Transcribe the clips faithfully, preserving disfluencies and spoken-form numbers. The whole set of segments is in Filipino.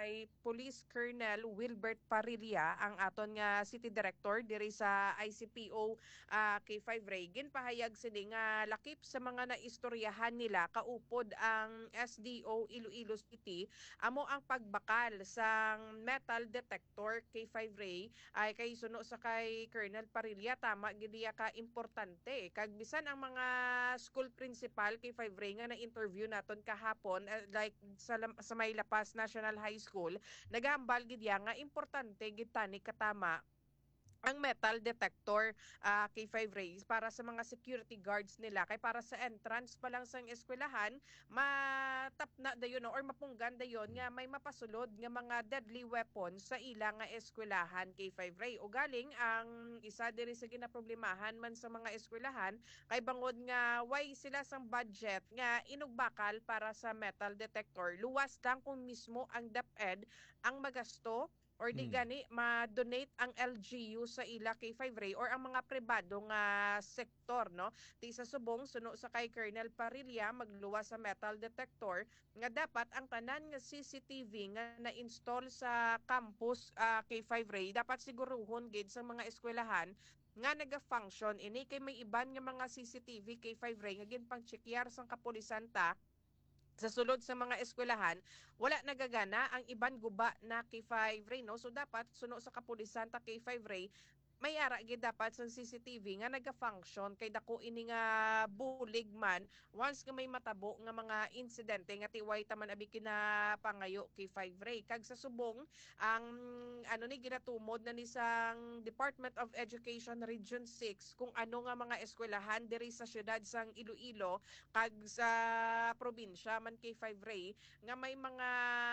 kay Police Colonel Wilbert Parilla, ang aton nga City Director diri sa I C P O uh, K five Ray. Ginpahayag sini nga lakip sa mga naistoryahan nila kaupod ang S D O Iloilo City amo ang pagbakal sa metal detector K five Ray ay kay suno sa kay Colonel Parilla tama gid ka importante kag bisan ang mga school principal K five Ray nga na-interview naton kahapon uh, like sa, sa may Lapas National High School nagahambal gid nga importante gid tani katama ang metal detector uh, K five Rays para sa mga security guards nila kay para sa entrance pa lang sa eskwelahan matap na dayon or mapunggan dayon nga may mapasulod nga mga deadly weapons sa ilang nga eskwelahan K five Ray o galing ang isa diri sa ginaproblemahan man sa mga eskwelahan kay bangod nga why sila sang budget nga inugbakal para sa metal detector luwas lang kung mismo ang DepEd ang magasto or di Hmm. gani ma-donate ang L G U sa ila K five Ray or ang mga pribado nga sektor no ti sa subong suno sa kay Colonel Parilla magluwas sa metal detector nga dapat ang tanan nga C C T V nga na-install sa campus uh, K five Ray dapat siguruhon gid sa mga eskwelahan nga naga-function ini kay may iban nga mga C C T V K five Ray nga ginpang chekyar sang kapulisan ta sa sulod sa mga eskwelahan, wala nagagana ang iban guba na K five Ray, no? So dapat suno sa kapulisan ta K five Ray, may ara gid dapat sa C C T V nga naga-function kay dako ini nga bulig man once nga may matabo nga mga insidente nga tiway taman abi kinapangayo K five Ray kag sa subong ang ano ni ginatumod na ni sang Department of Education Region six kung ano nga mga eskwelahan diri sa syudad sang Iloilo kag sa probinsya man K five Ray nga may mga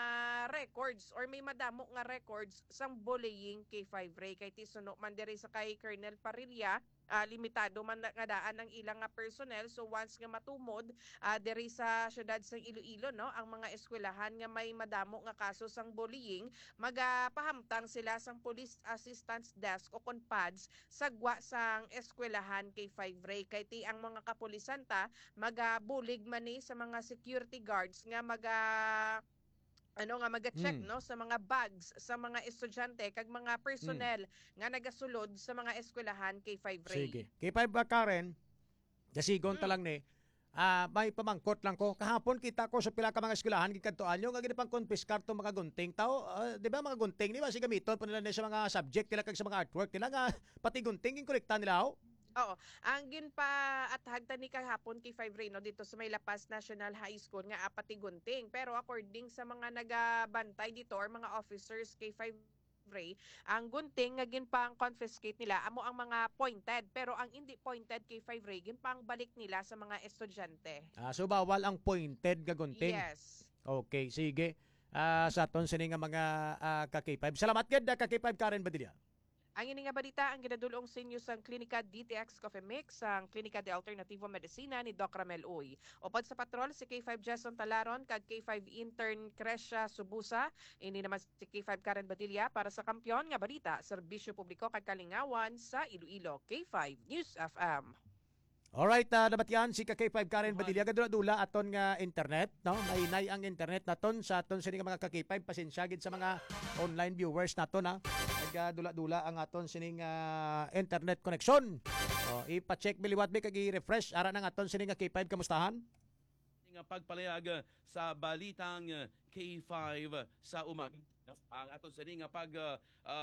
records or may madamo nga records sang bullying K five Ray kay tisuno man diri sa kay Colonel Parilla uh, limitado man nga daan ang ilang nga personnel so once nga matumod uh, diri sa syudad sang Iloilo no ang mga eskwelahan nga may madamo nga kaso sang bullying magapahamtang sila sang Police Assistance Desk o konpads sagwa sang eskwelahan K five Ray kay ti ang mga kapulisan ta magabulig man ni sa mga security guards nga maga ano nga maga-check Hmm. no sa mga bags sa mga estudyante kag mga Hmm. personnel nga nagasulod sa mga eskwelahan K five Ray. Sige. K five ba Karen? Dasigon ta Mm. lang ni. Ah, may pamangkot lang ko. Kahapon kita ko sa pila ka mga eskwelahan gikadtoan yo nga gid pang konfiskar to mga gunting tao. Uh, di ba mga gunting ni ba si gamiton pa nila ni sa mga subject nila kag sa mga artwork nila nga pati gunting king kolekta nila ho. Oo, ang ginpa at hagta ni kahapon kay five Ray no dito sa may Lapas National High School nga apat ti gunting pero according sa mga nagabantay dito or mga officers kay five Ray, ang gunting nga ginpang confiscate nila amo ang mga pointed pero ang hindi pointed kay five Ray ginpang balik nila sa mga estudyante. Ah, so bawal ang pointed nga gunting. Yes. Okay, sige. Ah, sa aton sini nga mga ah, ka K five. Salamat gid ka K five Karen Badilla. Ang ini nga balita ang ginadulong sa inyo sa Klinika D T X Coffee Mix, ang Klinika de Alternativo Medicina ni Doc Ramel Uy. Upod sa patrol si K five Jason Talaron kag K five intern Crescia Subusa. Ini naman si K five Karen Badilla para sa kampiyon nga balita, serbisyo publiko kag kalingawan sa Iloilo. K five News F M. Alright, uh, dapat yan si K five Karen Badilla kadula-dula aton nga internet, no? Mainay ang internet naton sa aton sini nga mga K five pasensya gid sa mga online viewers naton ha. Nag dula-dula ang aton sining uh, internet connection. Oh, ipa-check biliwat bi kag i-refresh ara nang aton sining nga K five kamustahan? Nga pagpalayag sa balitang K five sa umaga. Ang aton sini nga pag uh,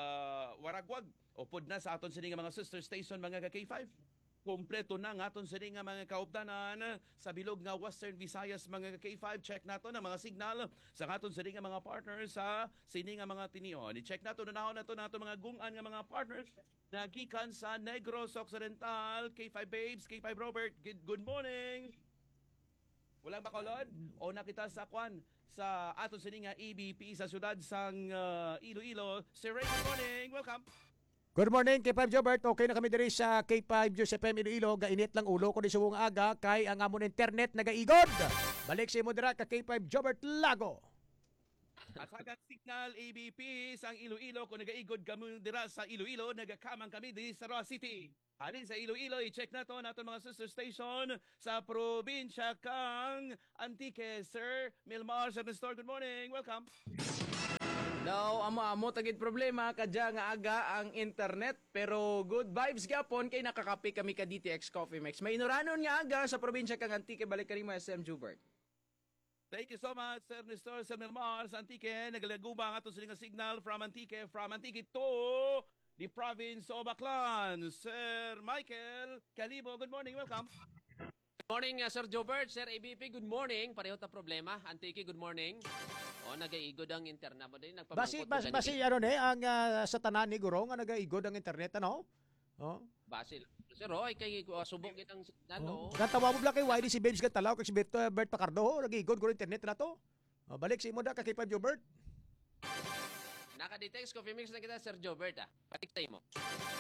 uh, waragwag upod na sa aton sini nga mga sister station mga K five. Kompleto na nga aton sini nga mga kaupdanan sa bilog nga Western Visayas mga K five. Check nato na mga signal sa aton sini nga mga partners sa sini nga mga tinion. I-check nato na nahon nato nato mga gungan nga mga partners na gikan sa Negros Occidental. K five Babes, K five Robert, good, good morning. Walang bakolod o nakita sa kwan sa aton sini nga E B P sa syudad sang uh, Iloilo. Si Ray, good morning. Welcome. Good morning, K five Jobert. Okay na kami diri sa K five News F M Iloilo. Gainit lang ulo ko di suwong aga kay ang amon internet nagaigod. Balik sa imo dira ka K five Jobert Lago. Asagan signal A B P sang Iloilo kung nagaigod kami dira sa Iloilo, nagakamang kami diri sa Roa City. Ani sa Iloilo, i-check na to natin mga sister station sa probinsya kang Antique. Sir Milmar sa Store, good morning. Welcome. Daw amo-amo tagid problema kadya nga aga ang internet pero good vibes gyapon kay nakakapi kami ka D T X Coffee Mix. May inuranon nga aga sa probinsya kang Antique balik kani mo S M Jubert. Thank you so much, Sir Nestor, Sir Melmar, sa Antique. Nagalagubang ato silang signal from Antique, from Antique to the province of Aklan. Sir Michael Calibo, good morning, welcome. Good morning, uh, Sir Jobert. Sir A B P, good morning. Pareho ta problema. Antiki, good morning. O, nag-aigod ang internet mo din. Basi, basi, basi, ano ne, ang uh, sa tanan ni Guro nga nag-aigod ang internet, ano? Oh. Basil. Sir, o, ay kay uh, subok itang ano. Oh. Natawa mo lang kay Y D si Babes Gantalaw, kay si Bert, uh, Bert Pacardo, oh, nag-aigod Guro internet na to. Oh, balik si mo da, kay Five Jobert. Naka-detect coffee mix na kita, Sir Jobert, ah. Patiktay mo.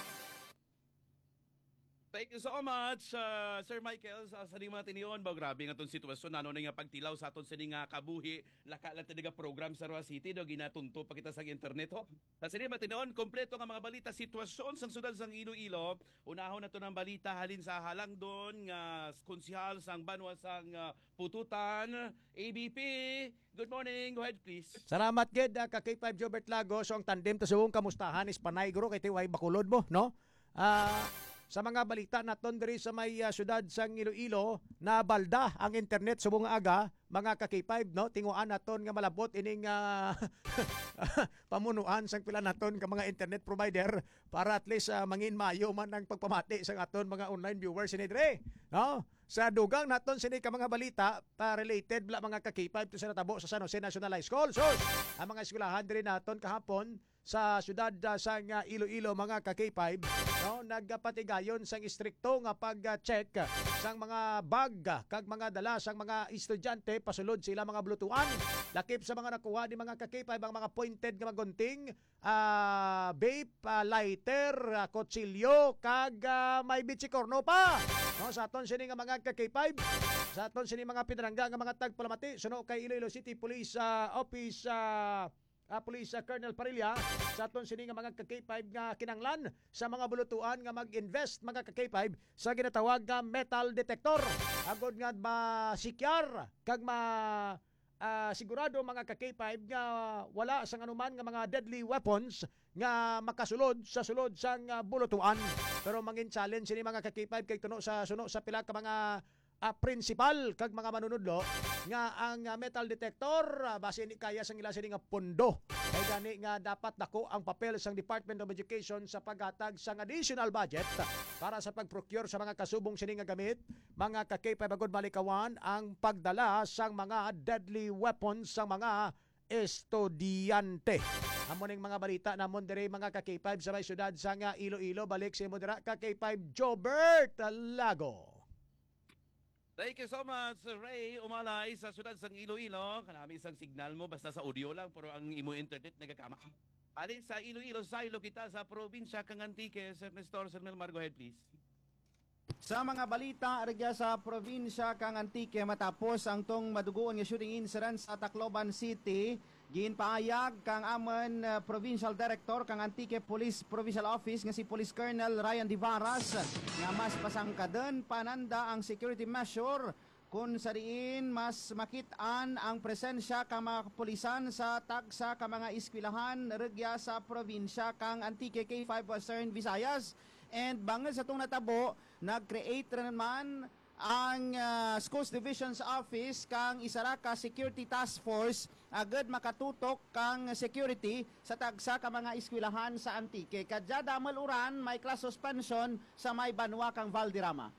Thank you so much, uh, Sir Michael, sa sa mga tiniyon. Ba, grabe nga itong sitwasyon. Ano na nga pagtilaw sa aton sa nga kabuhi. Laka lang talaga program sa Roa City. Do, ginatunto pa kita sa internet. Ho. Sa mga tiniyon, kompleto nga mga balita. Sitwasyon sa sudad sang Iloilo. Unahon na to ng balita halin sa Halangdon. Nga konsihal sang Banwa sang uh, Pututan. A B P, good morning. Go ahead, please. Salamat, Ged, uh, ka kay Five Jobert Lago. So, ang tandem to sa buong kamustahan is panay, Guro, kay Tiway Bakulod mo, no? Ah... Uh, Sa mga balita naton diri sa may uh, syudad sang Iloilo na balda ang internet subong nga aga mga ka K five no tinguan naton nga malabot ining uh, pamunuan sang pila naton ka mga internet provider para at least uh, mangin mayo man ang pagpamati sa aton mga online viewers ini dire no sa dugang naton sini ka mga balita pa related bla mga ka K five to sa natabo sa San Jose National High School. So, ang mga eskwelahan diri naton kahapon sa syudad uh, sang uh, Iloilo mga ka K five no nagpatigayon sang istrikto nga pag-check sang mga bag kag mga dala sang mga estudyante pasulod sila mga blutuan lakip sa mga nakuha ni mga ka K five ang mga pointed nga magunting uh, vape uh, lighter uh, kutsilyo kag uh, may bitsikorno pa no sa aton sini nga mga ka K five sa aton sini mga pinarangga nga mga tagpalamati suno kay Iloilo City Police uh, Office uh, Uh, Police uh, Colonel Parilla sa aton sini nga mga ka K five nga kinanglan sa mga bulutuan nga mag-invest mga ka K five sa ginatawag nga metal detector agod nga masikyar kag ma uh, sigurado mga ka K five nga wala sang anuman nga mga deadly weapons nga makasulod sa sulod sang uh, bulutuan pero mangin challenge sini mga ka K five kay tuno sa suno sa pila ka mga Uh, principal kag mga manunudlo nga ang uh, metal detector uh, base ni kaya sang ila sini nga pondo kay gani nga dapat dako ang papel sang Department of Education sa paghatag sang additional budget para sa pag-procure sa mga kasubong sini nga gamit mga ka K five agud malikawan ang pagdala sang mga deadly weapons sa mga estudyante. Amon ning mga balita namon dire mga ka K five sa may syudad sang uh, Iloilo balik si mo dira ka K five Jobert Lago. Thank you so much, Ray. Umalay sa syudad sang Iloilo. Kanami isang signal mo, basta sa audio lang, pero ang imo internet nagakama. Alin sa Iloilo, saylo kita sa probinsya kang Antique. Sir Nestor, Sir Melmar, go ahead please. Sa mga balita arigya sa probinsya kang Antique matapos ang tong maduguon nga shooting incident sa Tacloban City, ginpaayag kang amon uh, Provincial Director kang Antique Police Provincial Office nga si Police Colonel Ryan Divaras nga mas pasangkaden pananda ang security measure kung sa diin mas makitaan ang presensya ka mga kapulisan sa tagsa ka mga iskwilahan regya sa probinsya kang Antique K five Western Visayas. And bangod sa itong natabo, nag-create rin naman ang uh, Schools Division's Office kang Isaraka Security Task Force agad makatutok kang security sa tagsa ka mga iskwilahan sa Antique. Kadya damal uran may class suspension sa may Banwa kang Valderrama.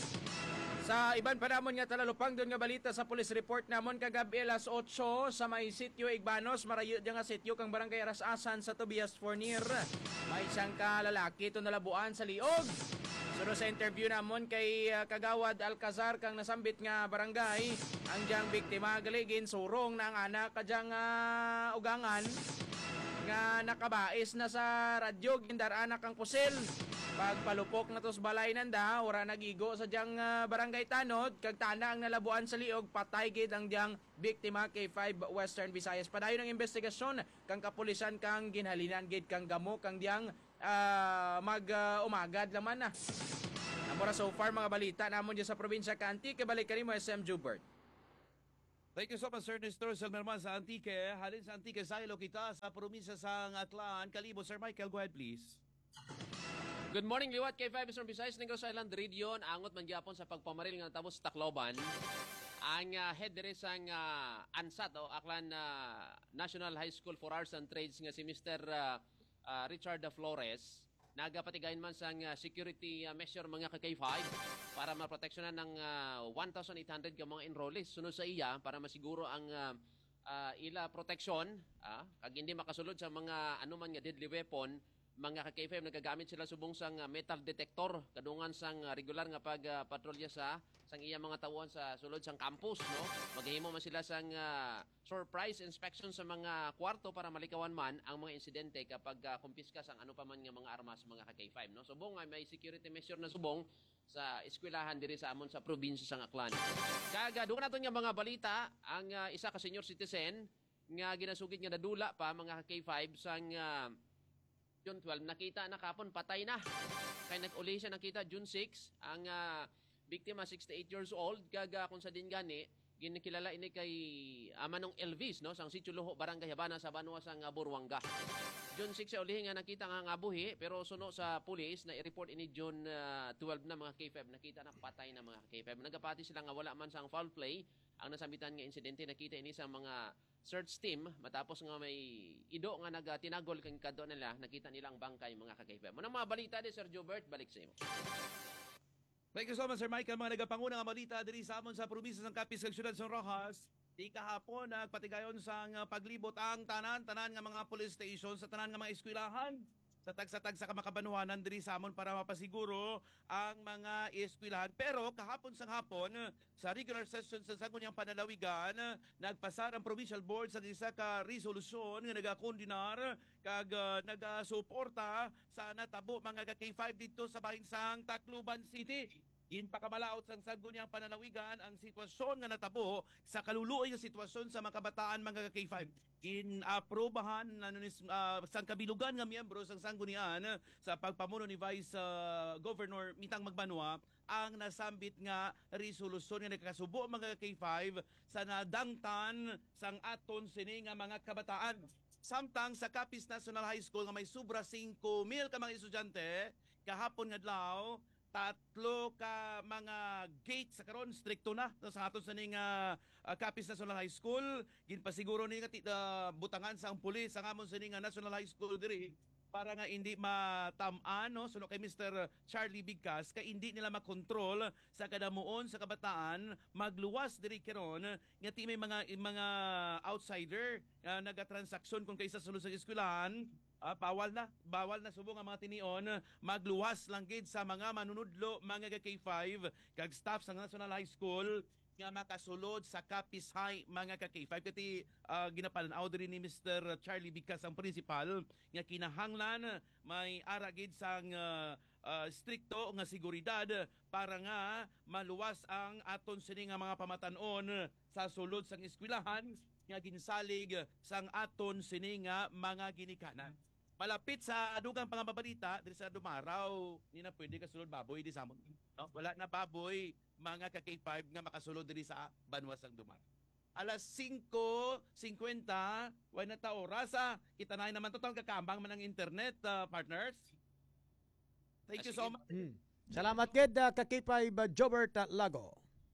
Sa iban pa namon nga talalupang doon nga balita sa police report namon kagabi alas otso sa may sitio Igbanos, marayo diyan nga sitio kang barangay Arasasan sa Tobias Fornier. May isang kalalaki to nalabuan sa liog. Suro sa interview namon kay uh, Kagawad Alcazar kang nasambit nga barangay, ang diyang biktima galigin surong na ang anak kadyang uh, ugangan nga nakabais na sa radyo gindaraan kang pusil. Pagpalupok na tos balay nanda, ora nagigo sa diyang uh, barangay Tanod, kag tana ang nalabuan sa liog, patay gid ang diyang biktima K five Western Visayas. Padayon ng investigasyon, kang kapulisan kang ginhalinan gid kang gamo, kang diyang uh, mag-umagad uh, laman na. Amora so far mga balita namon dyan sa probinsya Kanti, kabalik ka rin mo S M Jubert. Thank you so much, Sir Nestor Selmerman sa Antique. Halin sa Antique, Silo kita sa probinsya sa Aklan. Kalibo, Sir Michael, go ahead please. Good morning, liwat kay five Eastern Visayas, Negros Island Region. Angot man gyapon sa pagpamaril nga natapos sa Tacloban. Ang uh, head dire sang uh, ANSAT o Aklan uh, National High School for Arts and Trades nga si Mister Uh, uh, Richard Flores nagapatigayon man sang uh, security uh, measure mga ka-K five para maproteksyonan ng uh, one thousand eight hundred ka mga enrollees sunod sa iya para masiguro ang uh, uh, ila proteksyon uh, kag hindi makasulod sa mga anuman nga deadly weapon. Mga ka-K five nagagamit sila subong sang uh, metal detector kadungan sang uh, regular nga pag uh, patrolya sa sang iya mga tawon sa sulod sang campus, no. Maghimo man sila sang uh, surprise inspection sa mga kwarto para malikawan man ang mga insidente kapag uh, kumpiska sang ano pa man nga mga armas mga ka-K five, no. Subong ay may security measure na subong sa eskwelahan diri sa amon sa probinsya sang Aklan. Kaga duha naton nga mga balita ang uh, isa ka senior citizen nga ginasugid nga nadula pa mga ka-K five sang uh, June twelve, nakita na kapon, patay na. Kaya nag-uli siya nakita June six, ang uh, biktima sixty-eight years old, gaga kung sa din gani, ginikilala ini kay Amanong Elvis, no, sang Sitio Luho, Barangay Habana, sa Banwa, sang uh, Burwanga. June six siya ulihin nga nakita nga nga buhi, pero suno sa pulis na i-report ini June uh, twelve na mga K five, nakita na patay na mga K five. Nagapati sila nga wala man sang foul play, ang nasambitan nga insidente, nakita ini sa mga search team matapos nga may ido nga nagatinagol kang kadto nila, nakita nila ang bangkay mga ka-K five. Muna mga balita ni Sir Jobert, balik sa imo. Thank you so much, Sir Michael. Mga nagapanguna nga balita diri sa amon sa probinsya ng Capiz kag siyudad sa Rojas. Di kahapon nagpatigayon sa uh, paglibot ang tanan-tanan nga mga police station sa tanan nga mga eskwelahan. Sa tag-sa-tag sa kamakabanuhanan diri sa amon para mapasiguro ang mga eskwelahan. Pero kahapon sang hapon sa regular session sa Sangguniang Panalawigan, nagpasar ang provincial board sa isa ka resolusyon nga nagakondinar kag uh, nagasuporta sa natabo mga ka-K five dito sa bahin sang Tacloban City. Ginpakamalaot sang Sangguniang Panalawigan ang sitwasyon nga natabo sa kaluluoy nga sitwasyon sa mga kabataan mga ka-K five. Ginaprobahan ano, uh, sang kabilugan nga miyembro sang Sanggunian sa pagpamuno ni Vice uh, Governor Mitang Magbanwa ang nasambit nga resolusyon nga nagkasubo mga K five sa nadangtan sang aton sini nga mga kabataan. Samtang sa Capiz National High School nga may sobra five mil ka mga estudyante, kahapon nga adlaw tatlo ka mga gate sa karon stricto na sa aton sa ning uh, uh, Capiz National High School. Ginpasiguro ni nga uh, butangan sa ang pulis ang amon sa ning uh, National High School diri para nga hindi matam-an, no, suno kay Mister Charlie Bigkas kay hindi nila makontrol sa kadamuon sa kabataan magluwas diri karon nga ti may mga mga outsider uh, nagatransaksyon kung kaysa sulod sa eskwelahan. Ah, bawal na, bawal na subong ang mga tinion magluwas lang gid sa mga manunudlo mga K five kag staff sa National High School nga makasulod sa Capiz High mga ka-K five. Kati uh, ginapalanaw diri ni Mister Charlie Bigkas ang principal nga kinahanglan may ara gid sang uh, uh, strikto nga seguridad para nga maluwas ang aton sini nga mga pamatan-on sa sulod sang eskwelahan nga ginsalig sang aton sini nga mga ginikanan. Malapit sa adugang pangababalita diri sa Dumaraw, ni na pwede kasulod baboy di samon. No? Wala na baboy mga ka-K five nga makasulod diri sa Banwas ang Dumaraw. Alas cinco fifty, way na ta oras. Ah. Kita na naman total kakambang man ang internet, uh, partners. Thank you so much. Mm. Salamat gid uh, ka-K five uh, Jobert uh, Lago.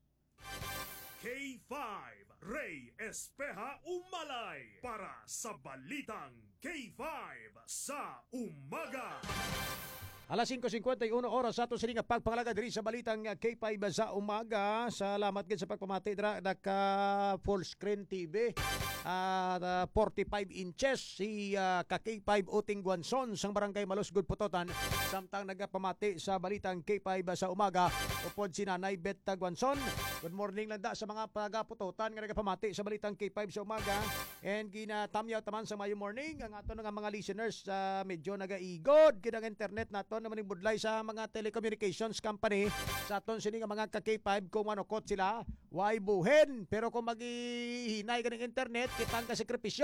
K five Ray Espeja Umalay para sa Balitang K five sa umaga. Alas cinco fifty-one oras sa ato sining pagpangalaga diri sa balitang K five sa umaga. Salamat gid sa pagpamati dira naka full screen T V at uh, forty-five inches si uh, ka K five Uting Guanson sang barangay Malusgod Putotan. Samtang nagapamati sa balitang K five sa umaga upod si Nanay Bet Guanson. Good morning lang da sa mga pagaputotan nga nagapamati sa balitang K five sa umaga. And ginatamyaw taman sa mayo morning ang ato nga mga listeners sa uh, medyo nagaigod kinang internet naton naman yung budlay sa mga telecommunications company sa aton sini nga mga ka K five kung manukot sila way buhen pero kung maghihinay ka ng internet kitang kasakripisyo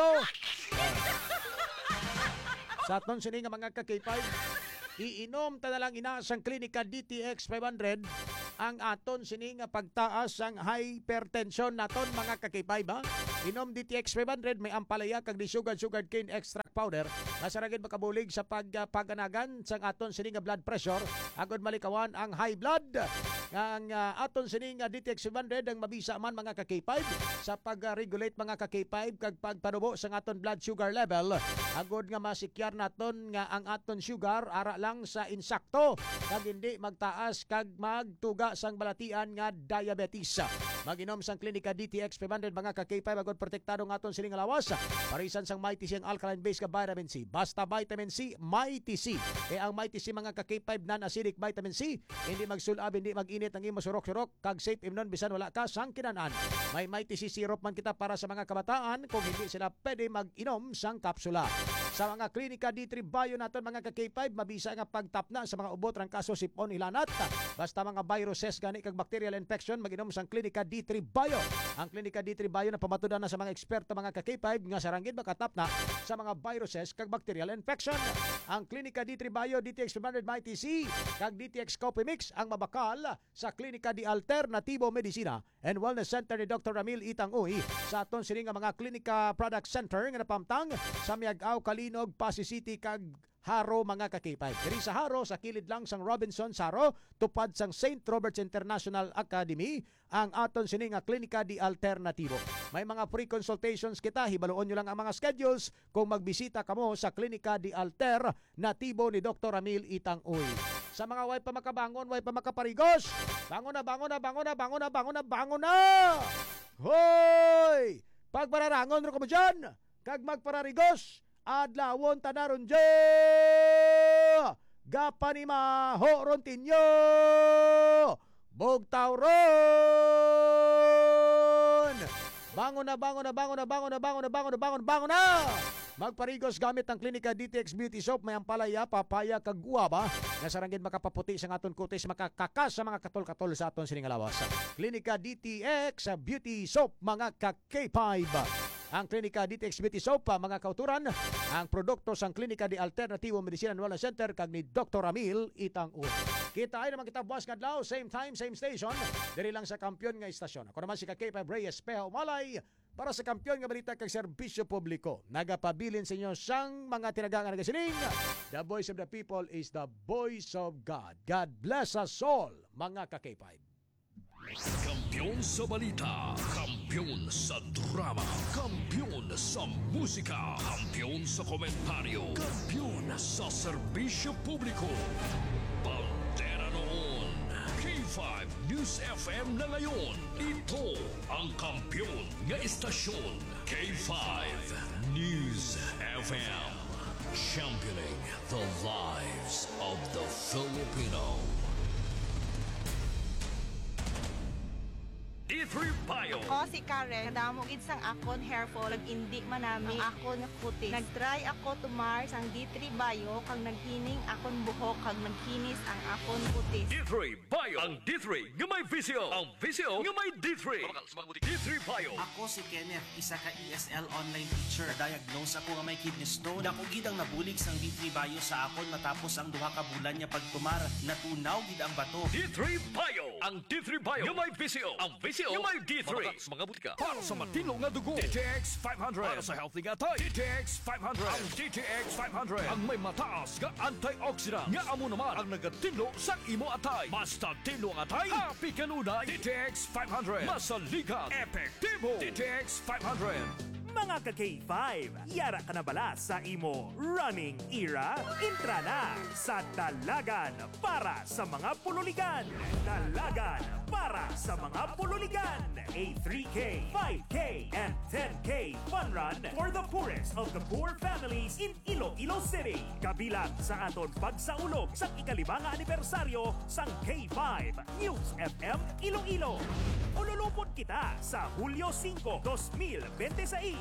sa aton sini nga mga ka K five iinom ta na lang ina sang klinika D T X five hundred ang aton sini nga pagtaas sang hypertension naton mga kakipay ba? Inom D T X five hundred may ampalaya kag di sugar sugar cane extract powder nga saragid makabulig sa pagpaganagan sang aton sini nga blood pressure agod malikawan ang high blood. Ang uh, aton sini nga D T X five hundred ang mabisa man mga ka-K five sa pag-regulate mga ka-K five kag pagpanubo sa aton blood sugar level agod nga masikyar naton nga ang aton sugar ara lang sa insakto kag hindi magtaas kag magtuga sang balatian nga diabetes. Mag-inom sang Klinika D T X five hundred mga ka-K five agod protektado ng aton sining lawas. Parisan sang Mighty C ang alkaline base ka vitamin C. Basta vitamin C, Mighty C. E ang Mighty C mga ka-K five non-acidic vitamin C, hindi magsulab, hindi mag-init ang imo surok-surok kag safe imnon bisan wala ka sang kinanan. May Mighty C syrup man kita para sa mga kabataan kung hindi sila pwede mag-inom sang kapsula. Sa mga Klinika D three Bio naton mga ka-K five, mabisa nga pagtapna sa mga ubot rang kaso sipon ilanat. Basta mga viruses gani kag bacterial infection, mag-inom sang Klinika D three Bio. Ang Klinika D three Bio na pamatudan na sa mga eksperto mga ka-K five nga saranggid makatapna sa mga viruses kag bacterial infection. Ang Klinika D three Bio, D T X five hundred Mighty C kag D T X Coffee Mix ang mabakal sa Klinika di Alternativo Medicina and Wellness Center ni Doctor Ramil Itang Uy sa aton sini nga mga Klinika Product Center nga napamtang sa Miag-aw, Kalinog, Pasig City kag Haro mga ka-K five. Diri sa Haro sa kilid lang sang Robinson Saro tupad sang Saint Robert's International Academy ang aton sini nga Klinika di Alternativo. May mga free consultations kita, hibaluon nyo lang ang mga schedules kung magbisita kamo sa Klinika di Alternativo ni Doctor Ramil Itang Uy. Sa mga way pa makabangon, way pa makaparigos, bangon na, bangon na, bangon na, bangon na, bangon na, bangon na! Hoy! Pagpararangon ro ko mo dyan, kag magpararigos, adlawon tanaron dyo! Gapanima horon tinyo! Bugtaw ron! Bangon na, bangon na, bangon na, bangon na, bangon na, bangon na, bangon na, bangon na! Magparigos gamit ang Klinika D T X Beauty Soap, may ampalaya, papaya, kag guava nga saranggid makapaputi sa aton kutis, makakakas sa mga katol-katol sa aton sining lawas. Klinika D T X Beauty Soap mga ka-K five. Ang Klinika D T X Beauty Soap mga kauturan, ang produkto sang Klinika di Alternativo Medicina and Wellness Center kag ni Doctor Ramil Itang Uy. Kita ay naman kita buwas kadlaw, same time, same station, diri lang sa Kampiyon nga istasyon. Ako naman si ka-K five Reyes Espejo Malay para sa Kampiyon nga balita kag serbisyo publiko. Nagapabilin sa inyo sang mga tinagangan nagasining. The voice of the people is the voice of God. God bless us all, mga ka-K five. Kampiyon sa balita, kampiyon sa drama, kampiyon sa musika, kampiyon sa komentaryo, kampiyon sa serbisyo publiko. Bandera noon, K five News F M na ngayon. Ito ang kampiyon nga istasyon, K five News F M. Championing the lives of the Filipino. D three Bio. Ako si Karen, kadamo gid sang akon hair fall, ag indi manami ang akon nga kutis. Nagtry ako tumar sang D three Bio kag naghining akon buhok kag nagkinis ang akon kutis. D three Bio. Ang D three nga may visyo. Ang visyo nga may D three. D three Bio. Ako si Kenneth, isa ka E S L online teacher. Diagnose ako nga may kidney stone. Dako gid ang nabulig sang D three Bio sa akon matapos ang duha ka bulan niya pagtumar. Natunaw gid ang bato. D three Bio. Ang D three Bio nga may visyo. Ang visyo nga may D three. Mga butika. Para sa matino nga dugo. D T X five hundred. Para sa healthy nga tay. D T X five hundred. Ang D T X five hundred. Ang may mataas nga antioxidant. Nga amo naman ang nagatinlo sa imo atay. Basta tinlo ang atay. Happy kanunay. D T X five hundred. Masaligan. Epektibo. D T X five hundred. Mga ka-K five, yara ka na bala sa imo running era? Intra na sa Dalagan para sa mga pululigan. Dalagan para sa mga pululigan. A three K, five K, and ten K fun run for the poorest of the poor families in Iloilo City. Kabilang sa aton pagsaulog sa ikalimang anibersaryo sang K five News F M Iloilo. Ululupot kita sa Hulyo five, twenty twenty-six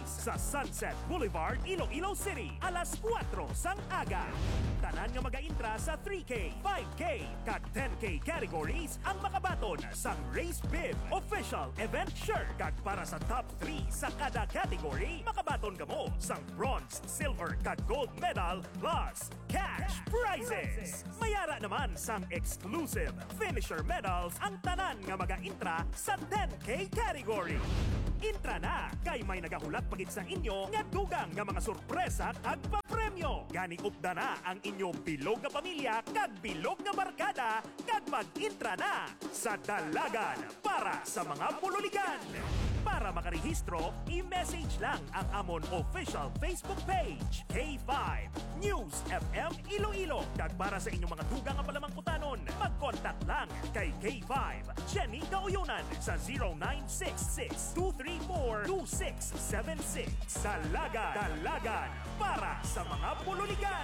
sa Sunset Boulevard, Iloilo City, alas kwatro sang aga. Tanan nga mag-intra sa three K, five K, kag ten K categories ang makabaton sa Race Bib Official Event Shirt. Kag para sa top three sa kada category, makabaton ka mo sa bronze, silver, kag gold medal plus cash prizes. Mayara naman sang exclusive finisher medals ang tanan nga mag-intra sa ten K category. Intra na kay may nagahulat pagit sa inyo nga dugang nga mga sorpresa kag papremyo. Gani upda na ang inyong bilog nga pamilya kag bilog nga barkada kag mag-intra na sa Dalagan para sa mga pululigan. Para makarehistro, i-message lang ang amon official Facebook page, K five News F M Iloilo. Kag para sa inyong mga dugang nga palamangkutanon, mag-contact lang kay K five Jenny Gaoyonan sa zero nine six six, two three four, two six seven six. Dalagan, Dalagan para sa mga pululigan.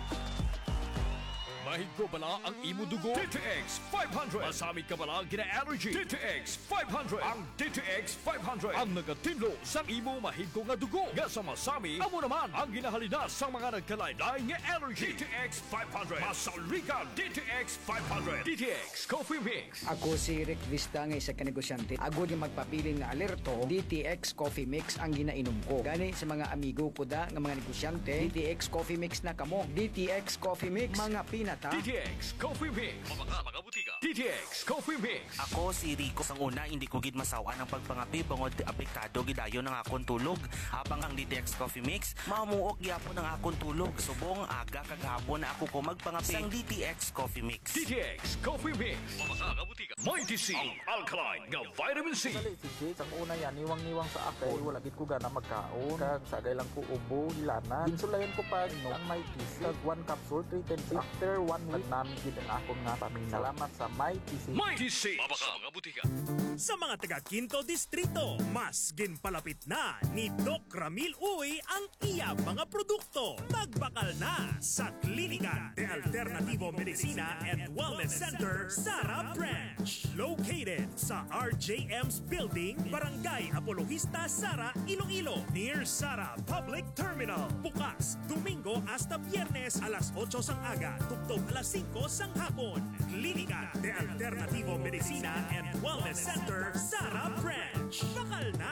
Mahigko bala ang imo dugo? D T X five hundred. Masamit ka bala gina-allergy? D T X five hundred. Ang D T X five hundred ang nagatinlo sa imo mahigko nga dugo. Nga sa masami, amo naman ang ginahalina sa mga nagkalain-lain nga allergy. D T X five hundred. Masalika D T X five hundred. D T X Coffee Mix. Ako si Rick Vista nga isa ka negosyante. Agod yung magpapiling nga alerto, D T X Coffee Mix ang ginainom ko. Gani sa mga amigo ko da nga mga negosyante, D T X Coffee Mix na kamo. D T X Coffee Mix, mga pinata. D T X Coffee Mix. Mabaka, mga butika. D T X Coffee Mix. Ako si Rico. Sang una, hindi ko gid masawa ng pagpangapi bangod apektado gidayon ng akong tulog. Habang ang D T X Coffee Mix, mamuok gyapon ng akong tulog. Subong aga kagahapon na ako ko magpangapi sang D T X Coffee Mix. D T X Coffee Mix. Mabaka, mga butika. Mighty C. Ang alkaline nga vitamin C. Dali si Jade, ang una yan, niwang-niwang sa akin. Wala gid ko gana magkaon. Kag sagay lang ko ubo, hilana. Insulayan ko pa no, ang Mighty C. Kag one capsule, three ten C. After one week, namin gid ang akong nga pamilya. Salamat sa Mighty C. Mighty C. Mabaka, mga butika. Sa mga taga Quinto Distrito, mas ginpalapit na ni Doc Ramil Uy ang iya mga produkto. Magbakal na sa Klinika de Alternativo Medicina and Wellness Center, Sara Branch. Located sa R J M's Building, Barangay Apologista, Sara, Iloilo. Near Sara Public Terminal. Bukas, Domingo hasta Biyernes, alas otso sang aga, tugtog alas singko sang hapon. Klinika de Alternativo Medicina and Wellness Center, Sara Branch. Bakal na!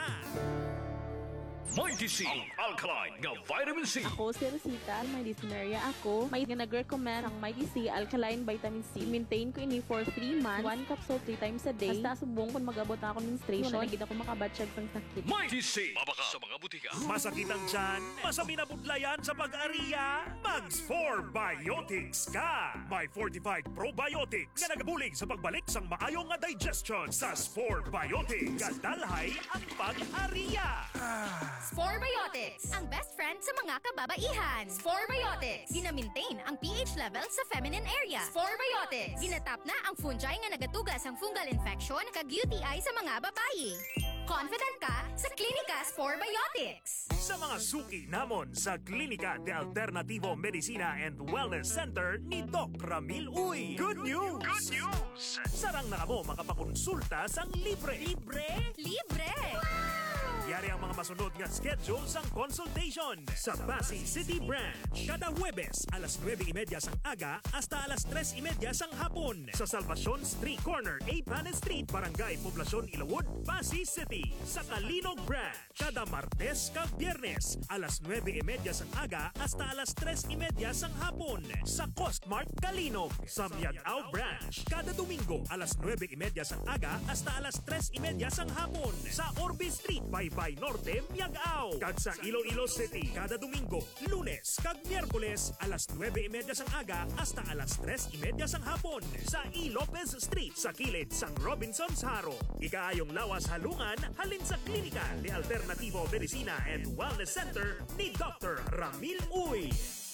Mighty C. Ang alkaline nga vitamin C. Ako si Rosita, may dyspnea ako. May nag-recommend ang Mighty C Alkaline Vitamin C. Maintain ko ini for three months. One capsule three times a day. Hasta subong kung mag-abot ako ng menstruation. Nagid ako makabatsyag pang sakit. Mighty C. Mabaka sa mga butika. Masakit ang tiyan, masami na budlayan sa pag-ariya. Mags four Biotics ka. May fortified probiotics nga nagabulig sa pagbalik sang maayong nga digestion. Sa four Biotics, kadalhay ang pag-ariya. Spore Biotics, ang best friend sa mga kababaihan. Spore Biotics, gina-maintain ang pH level sa feminine area. Spore Biotics, ginatap na ang fungi nga nagatugas ang fungal infection kag U T I sa mga babayi. Confident ka sa Klinika Spore Biotics. Sa mga suki namon sa Klinika de Alternativo Medicina and Wellness Center ni Doc Ramil Uy. Good news! Good news! Sarang na kamo makapakonsulta sang libre. Libre? Libre! Yari ang mga masunod nga schedule sang consultation sa Pasig City Branch. Kada Huwebes, alas nueve y media sang aga hasta alas tres y media sang hapon. Sa Salvacion Street Corner, A. Panes Street, Barangay Poblacion, Ilawod, Pasig City. Sa Kalinog Branch, kada Martes kag Biyernes, alas nueve y media sang aga hasta alas tres y media sang hapon. Sa Costmart Kalinog. Sa Miagao Branch, kada Domingo, alas nueve y media sang aga hasta alas tres y media sang hapon. Sa Orbe Street, by Bay Norte, Miagao. Kag sa Iloilo City, kada Domingo, Lunes, kag Miyerkules, alas nueve y media sang aga hasta alas tres y media sang hapon. Sa E. Lopez Street, sa kilid sang Robinson's Haro. Ikaayong lawas halungan, halin sa Klinika de Alternativo Medicina and Wellness Center ni Doctor Ramil Uy.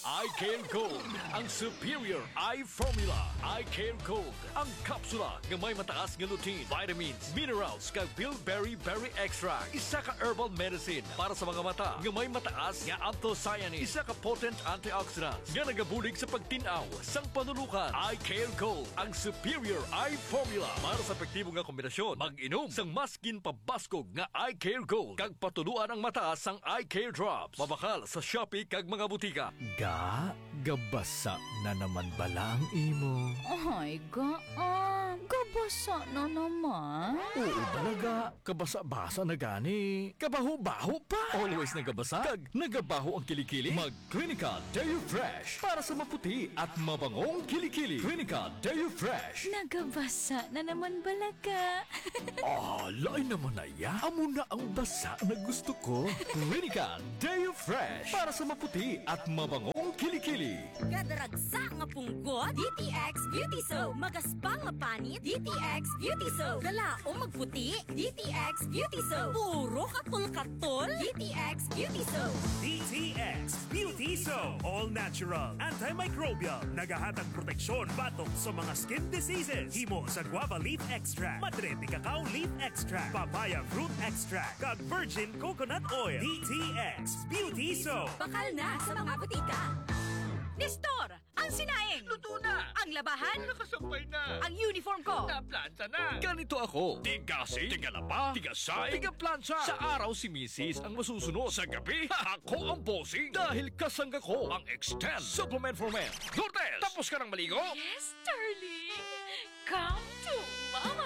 iCare Gold, ang superior eye formula. iCare Gold, ang kapsula nga may mataas nga lutein, vitamins, minerals, kag bilberry berry extract. Isa ka herbal medicine para sa mga mata nga may mataas nga anthocyanins. Isa ka potent antioxidants nga nagabulig sa pagtinaw sang panulukan. iCare Gold, ang superior eye formula para sa epektibo nga kombinasyon. Mag-inom sang maskin pabaskog nga iCare Gold kag patuluan ang mata sang iCare Drops. Mabakal sa Shopee kag mga butika. Ga, gabasa na naman bala ang imo. Ay, gaan. Gabasa na naman. Oo talaga, kabasa-basa na gani. Kabaho-baho pa. Always nagabasa, kag nagabaho ang kilikili. Mag Clinical Deo Fresh para sa maputi at mabangong kilikili. Clinical Deo Fresh. Nagabasa na naman balaga. Ah, lain naman na ya. Amo na ang basa na gusto ko. Clinical Deo Fresh para sa maputi at mabangong kilikili. Kadaragsa nga punggot, D T X Beauty Soap. Magaspang nga panit, D T X Beauty Soap. Galaong magputi, D T X Beauty Soap. Puro katol-katol, D T X Beauty Soap. D T X Beauty Soap. All natural, antimicrobial, nagahatag proteksyon batok sa mga skin diseases. Himo sa guava leaf extract, madre de cacao leaf extract, papaya fruit extract, kag virgin coconut oil. D T X Beauty Soap. Bakal na sa mga butika. Nestor, ang sinaing. Luto na! Ang labahan. Nakasampay na! Ang uniform ko. Naplansa na! Ganito ako. Tigasi, tigalaba, tigasay, tigaplansa. Sa araw si Missus ang masusunod. Sa gabi, ako ang bossing. Dahil kasangga ko ang Extend Supplement for Men. Lourdes, tapos ka ng maligo? Yes, darling. Come to mama.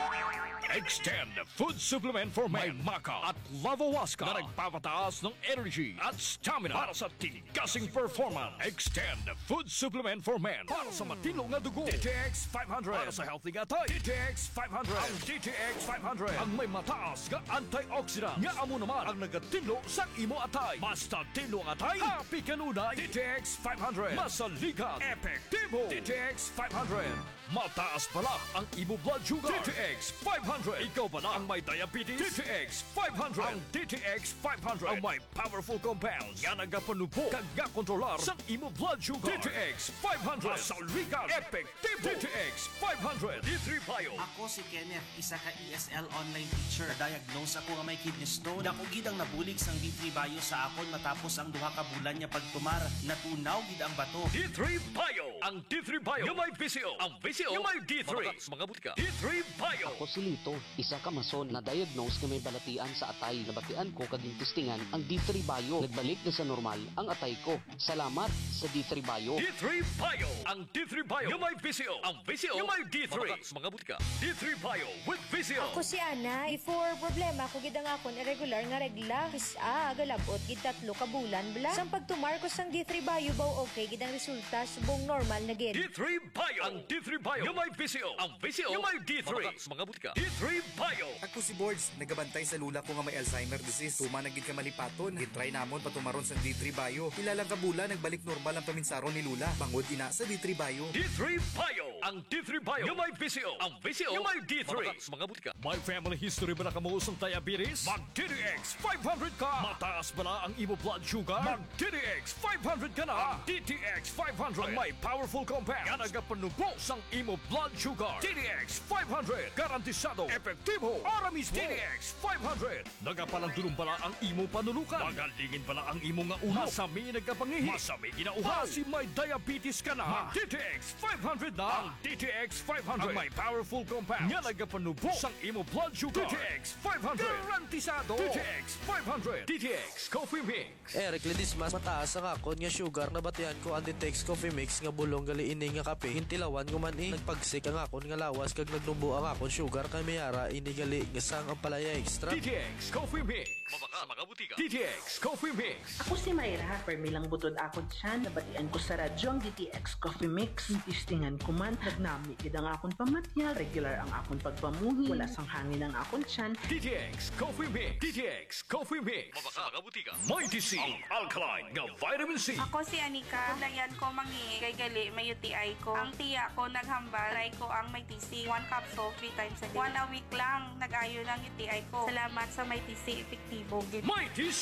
Extend Food Supplement for Men. May Maca at Lavawaska na nagpapataas ng energy at stamina para sa tigasing performance. Extend Food Supplement for Men para sa matino nga dugo. D T X five hundred para sa healthy nga tayo. D T X five hundred. Ang D T X five hundred ang may mataas nga antioxidant nga amo naman ang nagatino sa imo atay. Basta tino ang atay, happy kanunay. D T X five hundred masaligan, epektibo. D T X five hundred mataas pala ang imo blood sugar. D T X five hundred. Ikaw pala ang may diabetes. D T X five hundred. Ang D T X five hundred ang may powerful compounds nga nagapanupo kag kontrolar sa imo blood sugar. D T X five hundred. Masaligan, epektibo. D T X five hundred. D three Bio. Ako si Kenneth, isa ka E S L online teacher. Diagnose ako nga may kidney stone. Dako gid ang nabulig sang D three Bio sa akon matapos ang duha ka bulan nya pagtumar. Natunaw gid ang bato. D three Bio. Ang D three Bio yung may P C O. Ang P C O yung may D three. Mga butika. D three Bio. Ako si Lito, isa ka mason na diagnose nga may balatian sa atay. Nabatian ko kaging testingan ang D three Bio. Nagbalik na sa normal ang atay ko. Salamat sa D three Bio. D three Bio. Ang D three Bio yung may P C O. Ang P C O yung may D three. Mga butika. D three Bio with P C O. Ako si Ana. Before problema ko gid ang akon irregular nga regla. Kisa galabot gid tatlo ka bulan bla. Sang pagtumar ko sang D three Bio baw okay gid ang resulta subong normal na gid. D three Bio. Ang D three Bio yung may P C O. Ang P C O yung may D three. Mga butika. D three Bio. Ako si Boards, nagabantay sa lula ko nga may Alzheimer disease. Tuma na gid ka malipaton. Gitry namon patumaron sa D three Bio. Ilalang kabula nagbalik normal ang paminsaron ni Lula. Bangod ina sa D three Bio. D three Bio. Ang D three Bio yung may P C O. Ang P C O yung may D three. Mga butika. May family history ba na kamuos ng diabetes? Mag D T X five hundred ka. Mataas ba na ang imo blood sugar? Mag D T X five hundred ka na. Ang D T X five hundred ang may powerful compound nga nagapanubo sang imo blood sugar. D T X five hundred garantisado, epektibo, ara mismo. D T X five hundred nagapalang dulong pala ang imo panulukan. Magalingin pala ang imo nga ulo. Masami nagkapangihi. Masami ginauhaw. Kasi may diabetes ka na. Mag D T X five hundred na. Ang D T X five hundred ang may powerful compound nga nagapanubo sang imo blood sugar. D T X five hundred garantisado. D T X five hundred. D T X Coffee Mix. Eric Ledismas, mataas ang akon nga sugar na batian ko ang D T X Coffee Mix nga bulong gali ini nga kape. Hintilawan ko man eh. Nagpagsik ang akon nga lawas kag nagnumbo ang akon sugar kay mayara ini gali nga sang ang palaya extra. D T X Coffee Mix. Mabaka mga butika. D T X Coffee Mix. Ako si Mayra, permilang butod ako dyan. Nabatian ko sa radyo ang D T X Coffee Mix. Tistingan ko man, nagnami kid ang akon pamatyal. Regular ang akon pagpamuhi. Wala sang hangin ang akon tiyan. D T X Coffee Mix. D T X Coffee Mix. Mabaka mga butika. Mighty C. Ang alkaline nga vitamin C. Ako si Anika. Dayan ko mangi kay gali may U T I ko. Ang tiya ko naghambal. Try ko ang may T C. One capsule, three times a day. One a week lang. Nag-ayo ng U T I ko. Salamat sa may T C. Epektibo. Mighty C. Mabaka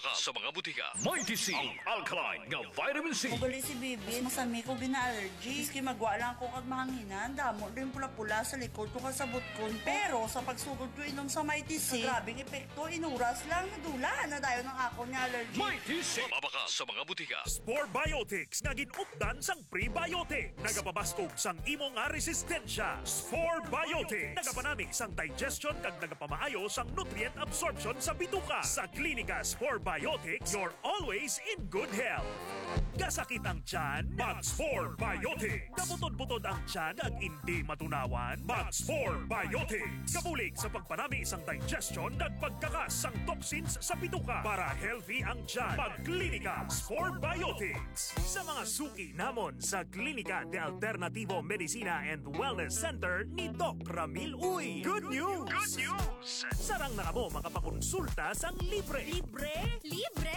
Mabaka sa mga butika. Mighty C, ang alkaline nga vitamin C. Ugali si Bibi, masami ko gina-allergy. Iski magwa lang ko kag mahanginan, damo din pula-pula sa likod ko kasabot ko. Pero sa pagsugod ko inom sa Mighty C, grabing epekto, inuras lang, nadula na dayo ng ako ni allergy. Mighty C, mabaka sa mga butika. Spore Biotics nga ginupdan sang prebiotic. Nagapabastog sang imo nga resistensya. Spore Biotics nagapanamig sang digestion kag nagapamaayo sang nutrient absorption sa bituka. Sa klinika Spore Biotics, you're always in good health. Kasakit ang tiyan? Mag-Spore Biotics. Kabutod-butod ang tiyan ag hindi matunawan? Mag-Spore Biotics. Kabulig sa pagpanami isang digestion ag pagkakas sang toxins sa bituka para healthy ang tiyan. Mag-klinika Spore Biotics. Sa mga suki namon sa Klinika de Alternativo Medicina and Wellness Center ni Doc Ramil Uy. Good news! Good news! Sarang na kamo makapakonsulta sang libre. Libre? Libre!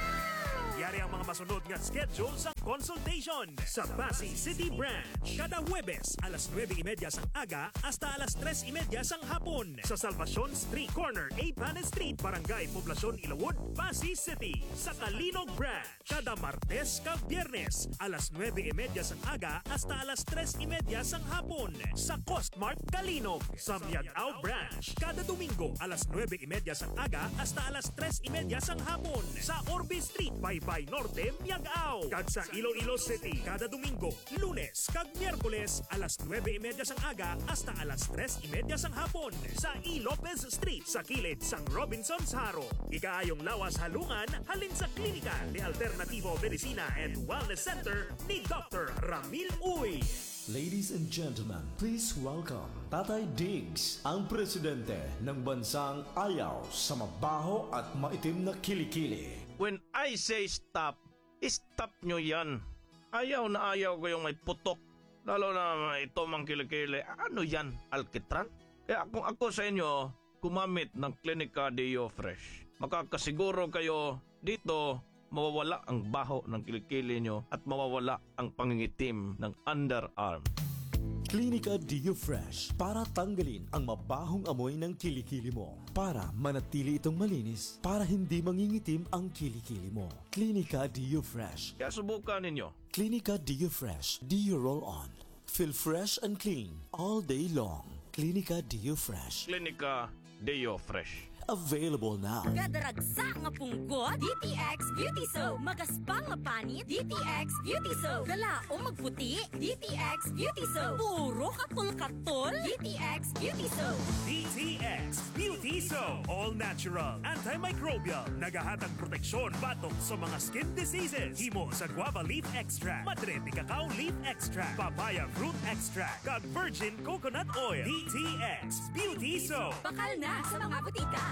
Yari ang mga masunod nga schedule sa consultation sa Pasig City Branch. Kada Huwebes, alas nueve y media sang aga hasta alas tres y media sang hapon. Sa Salvacion Street Corner, A. Panes Street, Barangay Poblacion, Ilawod, Pasig City. Sa Kalinog Branch, kada Martes kag Biyernes, alas nueve y media sang aga hasta alas tres y media sang hapon. Sa Costmart Kalinog. Sa Miagao Branch, kada Domingo, alas nueve y media sang aga hasta alas tres y media sang hapon. Sa Orbe Street, Baybay Norte, Miagao. Kag sa Iloilo City, kada Domingo, Lunes kag Miyerkules, alas nueve y media sang aga hasta alas tres y media sang hapon. Sa E. Lopez Street, sa kilid sang Robinson's Haro. Ikaayong lawas halungan, halin sa Klinika de Alternativo Medicina and Wellness Center ni Doctor Ramil Uy. Ladies and gentlemen, please welcome Tatay Diggs, ang presidente ng bansang ayaw sa mabaho at maitim na kilikili. When I say stop, stop nyo yan. Ayaw na ayaw ko yung may putok. Lalo na ito mang kilikili. Ano yan? Alkitran? Kaya kung ako sa inyo, gumamit ng Clinica Deo Fresh. Makakasiguro kayo dito mawawala ang baho ng kilikili nyo at mawawala ang pangingitim ng underarm. Clinica Deo Fresh para tanggalin ang mabahong amoy ng kilikili mo. Para manatili itong malinis, para hindi mangingitim ang kilikili mo. Clinica Deo Fresh. Kaya subukan ninyo. Clinica Deo Fresh. Deo Roll On. Feel fresh and clean all day long. Clinica Deo Fresh. Clinica Deo Fresh. Available now. Gadaragsa nga punggot, D T X Beauty Soap. Magaspang nga panit, D T X Beauty Soap. Galaong magputi, D T X Beauty Soap. Puro katol-katol, D T X Beauty Soap. D T X Beauty Soap. All natural, antimicrobial, nagahatag proteksyon batok sa mga skin diseases. Himo sa guava leaf extract, madre de cacao leaf extract, papaya fruit extract, kag virgin coconut oil. D T X Beauty Soap. Bakal na sa mga butika.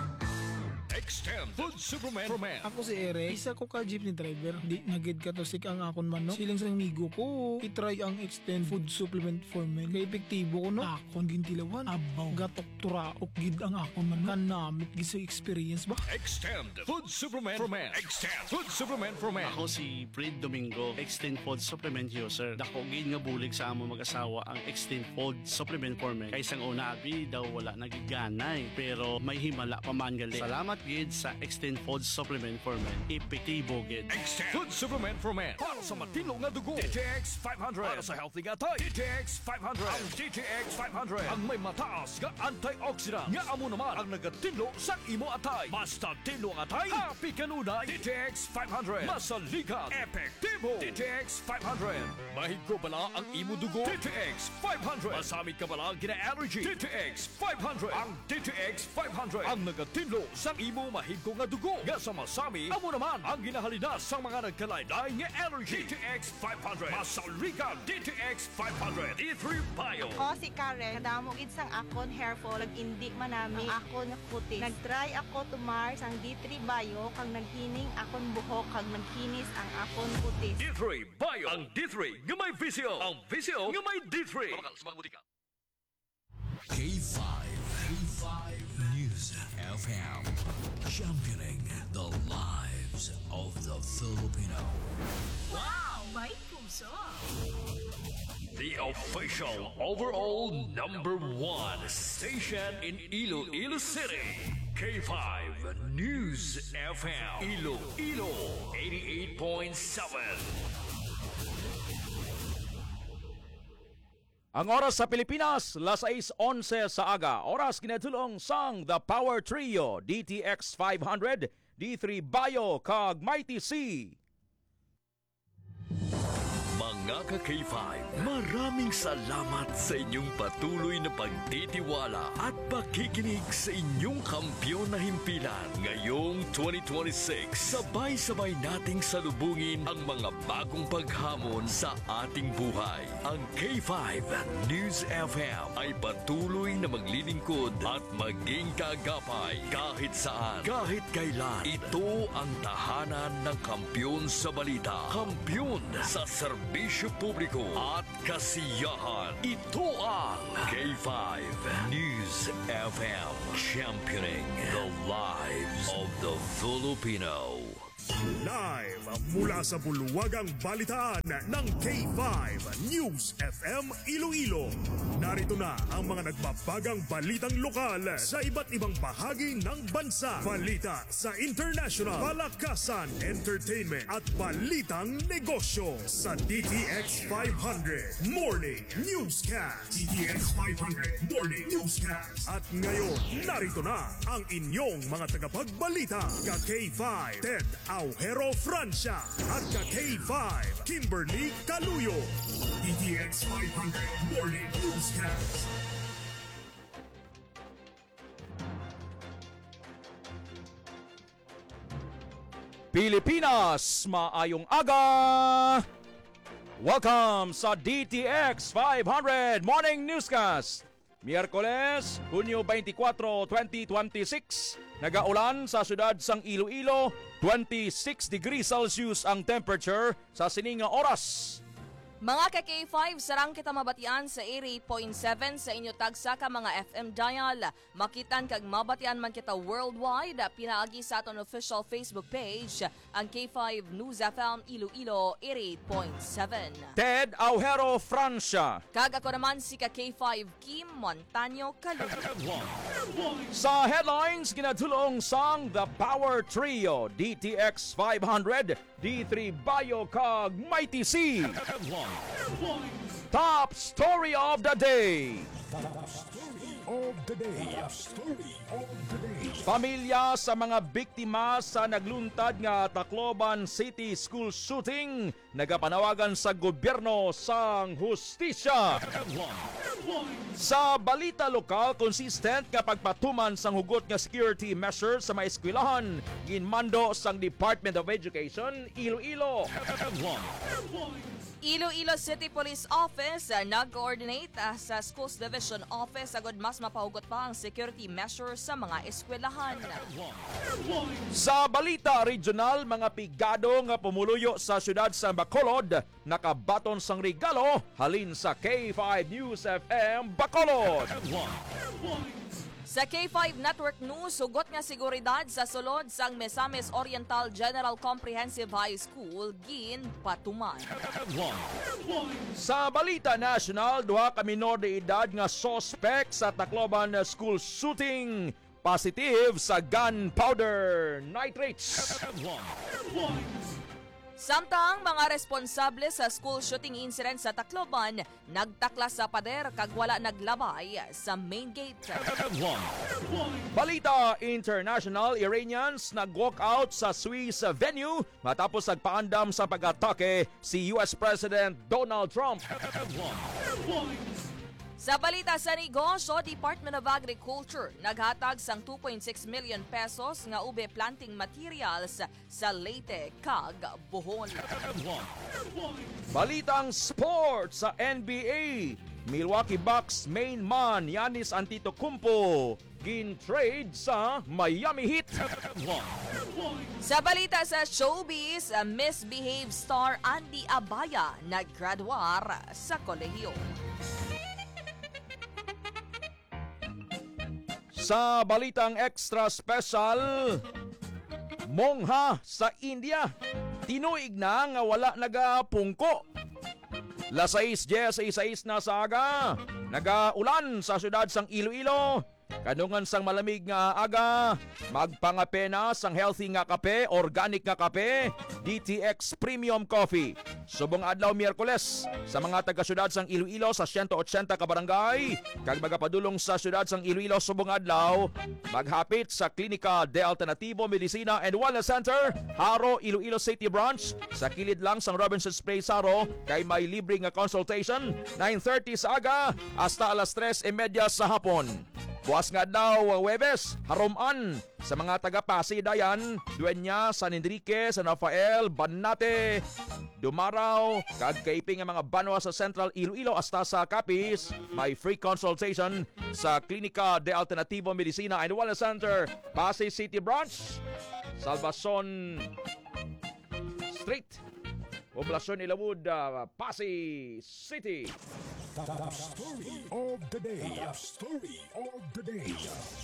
Extend Food Supplement for Men. Ako si Eric, isa ko ka jeepney driver. Di nagid ka to sik ang akon man, no? Silang sa amigo ko, itry ang Extend Food Supplement for Men. Kaya epektibo ko, no? Akon gintilawan, abaw, gatok turaok gid ang akon man. Kanamit gid sa experience ba? Extend Food Supplement for Men. Extend Food Supplement for Men. Ako si Fred Domingo, Extend Food Supplement user. Dako gid nga bulig sa amo mag-asawa ang Extend Food Supplement for Men. Kay sang una abi daw wala nagiganay, pero may himala pa man gali. Salamat gid sa Extend Food Supplement for Men. Epektibo gid. Extend Food Supplement for Men. Para sa matino nga dugo. D T X five hundred. Para sa healthy nga tay. D T X five hundred. Ang D T X five hundred. Ang may mataas nga antioxidant. Nga amo naman ang nagatinlo sa imo atay. Basta tinlo ang atay. Happy kanunay. D T X five hundred. Masalikan. Epektibo. D T X five hundred. Mahigko bala ang imo dugo. D T X five hundred. Masamit ka bala gina-allergy. D T X five hundred. Ang D T X five hundred. Ang nagatinlo sa imo mahigko nga dugo. Nga sa masami, amo naman ang ginahalinas sa mga nagkalaylay nga allergy. D T X five hundred. Masalikan. D T X five hundred. D three Bio. Ako si Karen, kadamo gid sang akon hair fall, ag indi manami ang akon kutis. Nagtry ako tumar sang D three Bio kang naghining akon buhok kag nagkinis ang akon kutis. D three Bio. Ang D three nga may visio. Ang visio nga may D three. K five. K five News F M. Championing the lives of the Filipino. Wow! May puso! The official overall number one station in Iloilo City. K five News F M Iloilo eighty-eight point seven. Ang oras sa Pilipinas, alas sais onse sa aga. Oras kinatulong sang The Power Trio, D T X five hundred, D three Bio, kag Mighty C. Mga ka-K five, maraming salamat sa inyong patuloy na pagtitiwala at pakikinig sa inyong kampyon na himpilan. Ngayong twenty twenty-six, sabay-sabay nating salubungin ang mga bagong paghamon sa ating buhay. Ang K five News F M ay patuloy na maglilingkod at maging kaagapay kahit saan, kahit kailan. Ito ang tahanan ng kampyon sa balita, kampyon sa serbisyo publiko at kasiyahan. Ito ang K five News F M, championing the lives of the Filipino. Live mula sa bulwagang balitaan ng K five News F M Iloilo. Narito na ang mga nagbabagang balitang lokal sa iba't ibang bahagi ng bansa. Balita sa international, palakasan, entertainment at balitang negosyo sa D T X five hundred Morning Newscast. D T X five hundred Morning Newscast. At ngayon, narito na ang inyong mga tagapagbalita. Ka K five Ted Aujero Francia at ka K five Kimberly Caluyo. D T X five hundred Morning Newscast. Pilipinas, maayong aga! Welcome sa D T X five hundred Morning Newscast. Miyerkules, Hunyo twenty-four, twenty twenty-six. Nagaulan sa syudad sang Iloilo, twenty-six degrees Celsius ang temperature sa sininga oras. Mga ka-K five, sarang kita mabatian sa eighty-eight point seven sa inyo tagsa ka mga F M dial. Makitan kag mabatian man kita worldwide, pinaagi sa aton official Facebook page, ang K five News F M Iloilo eighty-eight point seven. Ted Aujero Francia. Kag ako naman si ka-K five Kim Montaño Caluyo. Sa headlines, ginatulong sang The Power Trio, D T X five hundred, D three Bio, kag Mighty C. Top story of the day. Top story of the day. Top story of the day. Pamilya sa mga biktima sa nagluntad nga Tacloban City School shooting, nagapanawagan sa gobyerno sang hustisya. Sa balita lokal, consistent nga pagpatuman sang hugot nga security measures sa mga eskwelahan, ginmando sang Department of Education Iloilo. Iloilo City Police Office uh, nag-coordinate uh, sa Schools Division Office agad mas mapahugot pa ang security measures sa mga eskwelahan. Sa balita regional, mga pigado nga pumuluyo sa syudad sa Bacolod, nakabaton sang regalo halin sa K five News F M Bacolod. Sa K five Network News, sugot nga seguridad sa sulod sang Misamis Oriental General Comprehensive High School, gin patuman. Sa balita national, duha ka minor de edad nga suspect sa Tacloban school shooting, positive sa gunpowder nitrates. Samtang mga responsable sa school shooting incident sa Tacloban, nagtaklas sa pader kag wala naglabay sa main gate. Balita international, Iranians nag-walk out sa Swiss venue matapos nagpaandam sa pag-atake si U S President Donald Trump. Sa balita sa negosyo, Department of Agriculture naghatag sang two point six million pesos nga ube planting materials sa Leyte kag Bohol. Balitang sports sa N B A, Milwaukee Bucks main man Giannis Antetokounmpo gin-trade sa Miami Heat. Sa balita sa showbiz, misbehave star Andy Abaya naggraduar sa kolehiyo. Sa balitang extra special, mongha sa India, tinuig na nga wala nagapungko. Las sais, yes, sais na sa aga, nagaulan sa syudad sang Iloilo, Kanungan sang malamig nga aga, magpangape na sang healthy nga kape, organic nga kape, D T X Premium Coffee. Subong adlaw Miyerkules sa mga taga-syudad sang Iloilo sa one eighty ka barangay, kag magapadulong sa syudad sang Iloilo subong adlaw, maghapit sa Klinika de Alternativo Medicina and Wellness Center, Haro, Iloilo City Branch, sa kilid lang sang Robinson's Place Haro, kay may libre nga consultation, nine thirty sa aga hasta alas tres thirty sa hapon. Buwas nga daw Huwebes, haruman sa mga taga-Pasay Dayan, Dueña, San Enrique, San Rafael, Banate, Dumaraw, kag kaiping nga mga banwa sa Central Iloilo hasta sa Capiz, may free consultation sa Klinika de Alternativo Medicina and Wellness Center, Pasay City Branch, Salvacion Street, Poblasyon Ilawud, uh, Pasay City. Top story of the day. Top story of the day.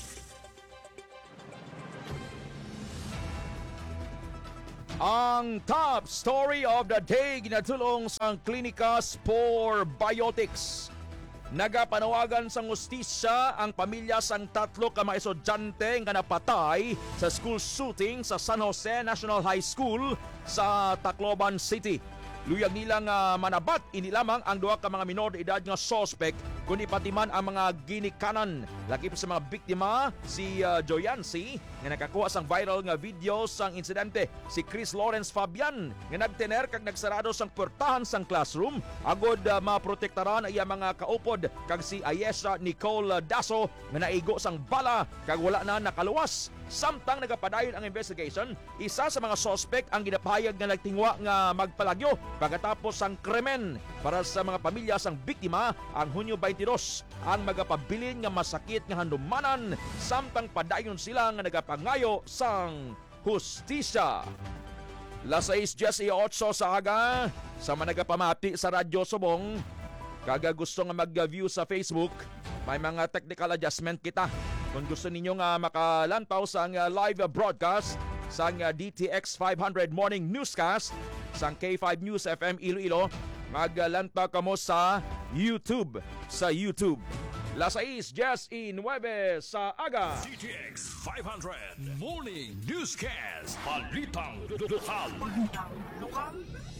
Ang top story of the day ginatulong sa Klinika for Biotics. Nagapanawagan sa hustisya ang pamilya sang tatlo ka mga estudyante nga napatay sa school shooting sa San Jose National High School sa Tacloban City. Luyag nilang uh, manabat ini lamang ang duha ka mga minor de edad nga suspect kundi pati man ang mga ginikanan. Lakip sa mga biktima si uh, Joyansi nga nakakuha sang viral nga video sang insidente, si Chris Lawrence Fabian nga nagtener kag nagsarado sang puertahan sang classroom agod uh, maprotektaran iya mga kaupod, kag si Ayesha Nicole Daso nga naigo sang bala kag wala na nakaluwas. Samtang nagapadayon ang investigation, isa sa mga suspect ang ginapahayag nga nagtingwa nga magpalagyo pagkatapos ang krimen. Para sa mga pamilya sang biktima, ang Hunyo twenty-two ang magapabilin nga masakit nga handumanan, samtang padayon sila nga nagapangayo sang hustisya. Las sais eight sa aga, sa managapamati sa Radyo Subong, kaga gusto nga mag-view sa Facebook, may mga technical adjustment kita. Kung gusto ninyo nga makalantaw sa uh, live broadcast sa uh, D T X five hundred Morning Newscast sa K five News F M Iloilo, maglantaw kamo sa YouTube. Sa YouTube. Las sais nine sa aga. D T X five hundred Morning Newscast. Balitang lokal. Balitang lokal.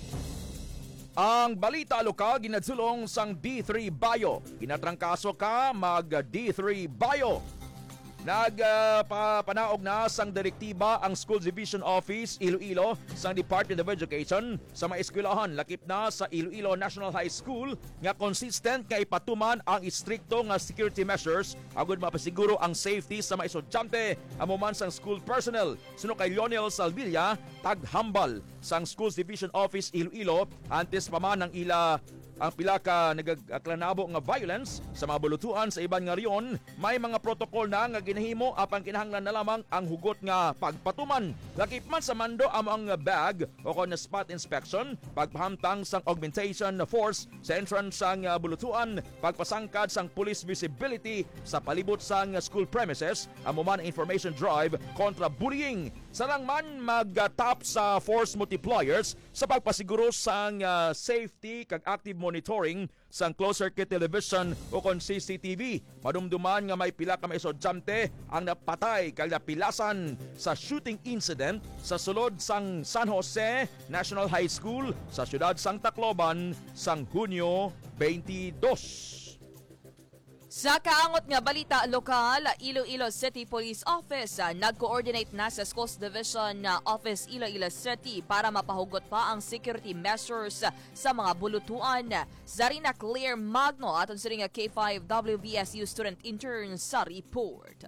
Ang balita lokal ginadsulong sang D three Bio. Kinatrangkaso ka mag D three Bio. Nagpapanaog uh, na sang direktiba ang School Division Office Iloilo sang Department of Education sa mga eskwelahan lakip na sa Iloilo National High School nga consistent nga ipatuman ang istrikto nga security measures agud mapasiguro ang safety sa mga estudyante amuman sang school personnel. Suno kay Lionel Salvilla, taghambal sang Schools Division Office Iloilo antes pa man ang ila ang pila ka nagaklanabo nga violence sa mga bulutuan sa iban nga riyon, may mga protokol na nga ginahimo apan kinahanglan na lamang ang hugot nga pagpatuman. Lakip man sa mando among bag o kon spot inspection, pagpahamtang sang augmentation force sa entrance sang bulutuan, pagpasangkad sang police visibility sa palibot sang school premises, amuman information drive kontra bullying. Sarang man mag-tap sa force multipliers sa pagpasiguro sang uh, safety kag active monitoring sang closed circuit television o kon C C T V. Madumduman nga may pila ka mga estudyante ang napatay kag napilasan sa shooting incident sa sulod sang San Jose National High School sa siyudad sang Tacloban sang Hunyo twenty-two. Sa kaangot nga balita lokal, Iloilo City Police Office uh, nag-coordinate na sa Schools Division uh, Office Iloilo City para mapahugot pa ang security measures uh, sa mga bulutuan. Zarina Claire Magno aton sa nga K five W B S U student intern sa report.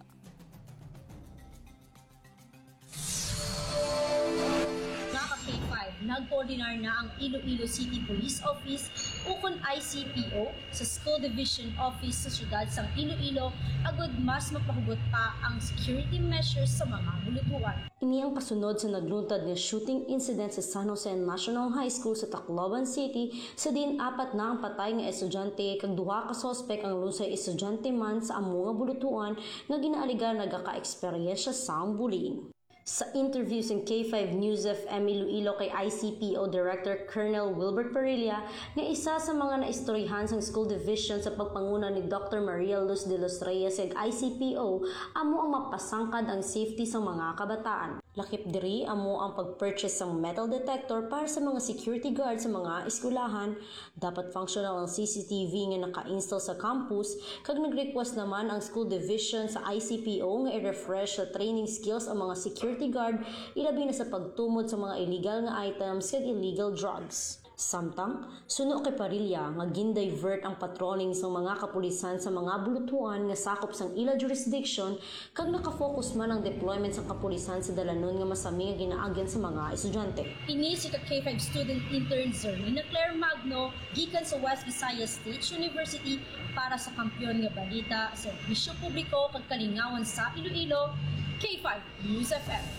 K five, nag-coordinar na ang Iloilo City Police Office ukon I C P O sa School Division Office sa siyudad sang Iloilo agud mas mapahugot pa ang security measures sa mga bulutuan. Ini ang kasunod sa nagluntad nga shooting incident sa San Jose National High School sa Tacloban City sa din apat na ang patay nga estudyante kag duha ka suspect ang lunsay estudyante man sa amo nga bulutuan nga ginaaligar nagaka-eksperyensya sa bullying. Sa interview sa K five News F M Iloilo kay I C P O Director Colonel Wilbert Parilla nga isa sa mga naistoryahan sa School Division sa pagpanguna ni Doctor Maria Luz de los Reyes ug I C P O amo ang mapasangkad ang safety sa mga kabataan. Lakip diri amo ang pag-purchase ng metal detector para sa mga security guard sa mga eskwelahan. Dapat functional ang C C T V nga naka-install sa campus kag nag-request naman ang School Division sa I C P O nga i-refresh sa training skills ang mga security guard ilabi na sa pagtumod sa mga illegal nga items kag illegal drugs. Samtang, suno kay Parilla nga gin-divert ang patrolling sa mga kapulisan sa mga bulutuan nga sakop sang ila jurisdiction kag nakafocus man ang deployment sa kapulisan sa dalanon nga masami nga ginaagyan sa mga estudyante. Ini si ka K five student intern Zerny na Claire Magno gikan sa West Visayas State University para sa Kampiyon nga Balita, Serbisyo Publiko kag Kalingawan sa Iloilo, K five News F M.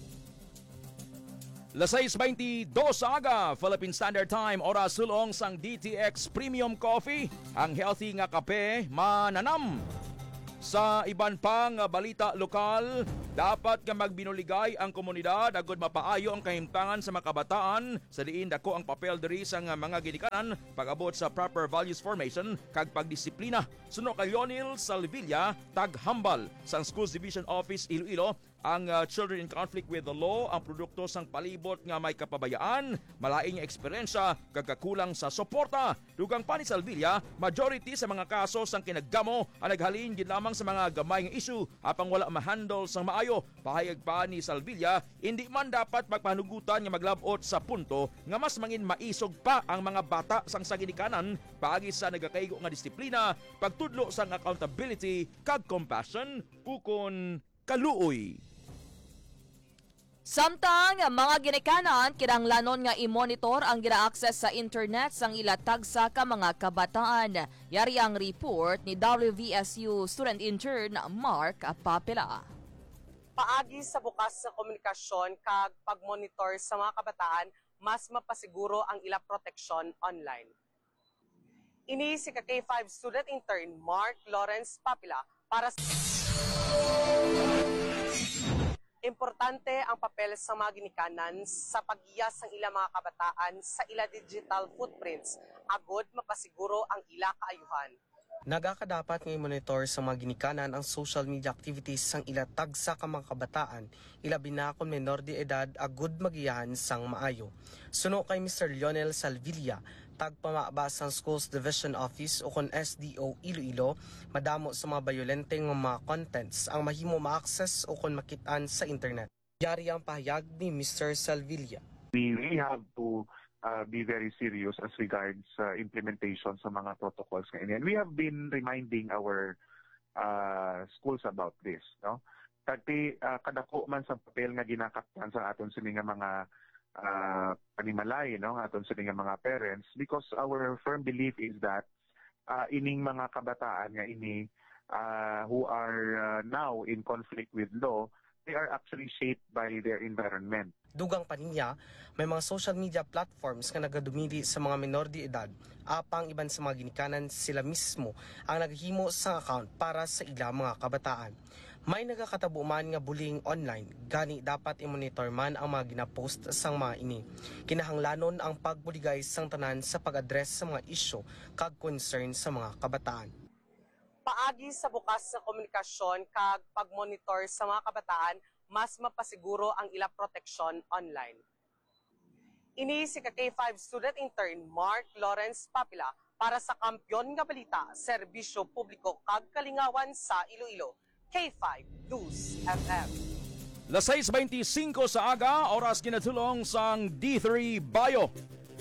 Las sais twenty-two sa aga, Philippine Standard Time, oras sulong sang D T X Premium Coffee, ang healthy nga kape mananam. Sa iban pang balita lokal, dapat nga magbinuligay ang komunidad agud mapaayo ang kahimtangan sa mga kabataan sa diin dako ang papel diri sa mga ginikanan pag-abot sa proper values formation kag pagdisiplina. Suno kay Lionel Salvilla, taghambal sa Schools Division Office Iloilo, ang uh, Children in Conflict with the Law ang produkto sang palibot nga may kapabayaan, malaing nga eksperyensya kagkakulang sa suporta. Dugang pa ni Salvilla, majority sa mga kaso sang kinaggamo ang naghalin gid lamang sa mga gamay nga issue apang wala ma-handle sang maayo. Pahayag pa ni Salvilla, hindi man dapat magpanugutan nga maglabot sa punto nga mas mangin maisog pa ang mga bata sang saginikanan paagi sa nagakaigo nga disiplina, pagtudlo sang accountability kag compassion ukon kaluoy. Samtang mga ginikanan kinahanglanon nga i-monitor ang gina-access sa internet sang ilatag sa ka mga kabataan. Yari ang report ni W V S U student intern Mark Papela. Paagi sa bukas sa komunikasyon kag pag-monitor sa mga kabataan, mas mapasiguro ang ila proteksyon online. Ini si ka K five student intern Mark Lawrence Papela para sa importante ang papel sa mga ginikanan sa pag-iya sang ila mga kabataan sa ila digital footprints agod mapasiguro ang ila kaayuhan. Nagakadapat nga i-monitor sa mga ginikanan ang social media activities sang ila tagsa ka mga kabataan, ilabi na kung menor de edad agud magiyahan sang maayo. Suno kay Mister Lionel Salvilla, tagpamabas ang Schools Division Office o kon S D O Iloilo, madamo sa mga bayolenteng mga contents ang mahimo ma-access o kon makitaan sa internet. Yari ang pahayag ni Mister Salvilla. We really have to uh, be very serious as regards uh, implementation sa mga protocols ngayon. And we have been reminding our uh, schools about this. No? Kati uh, kadako man sa papel nga ginakaptan sa aton sini nga mga uh, panimalay, no, aton sa nga mga parents, because our firm belief is that uh, ining mga kabataan nga ini uh, who are uh, now in conflict with law, they are actually shaped by their environment. Dugang pa niya, may mga social media platforms nga nagadumili sa mga minor de edad, apang iban sa mga ginikanan sila mismo ang naghimo sa account para sa ila mga kabataan. May nagakatabo man nga bullying online, gani dapat i-monitor man ang mga ginapost sang mga ini. Kinahanglanon ang pagbuligay sang tanan sa pag-address sa mga isyu kag concern sa mga kabataan. Paagi sa bukas sa komunikasyon kag pag-monitor sa mga kabataan, mas mapasiguro ang ila proteksyon online. Ini si ka K five student intern Mark Lawrence Papela para sa Kampiyon nga Balita, Serbisyo Publiko kag Kalingawan sa Iloilo. K five News F M. Las sais twenty-five sa aga, oras ginatulong sang D three Bayo.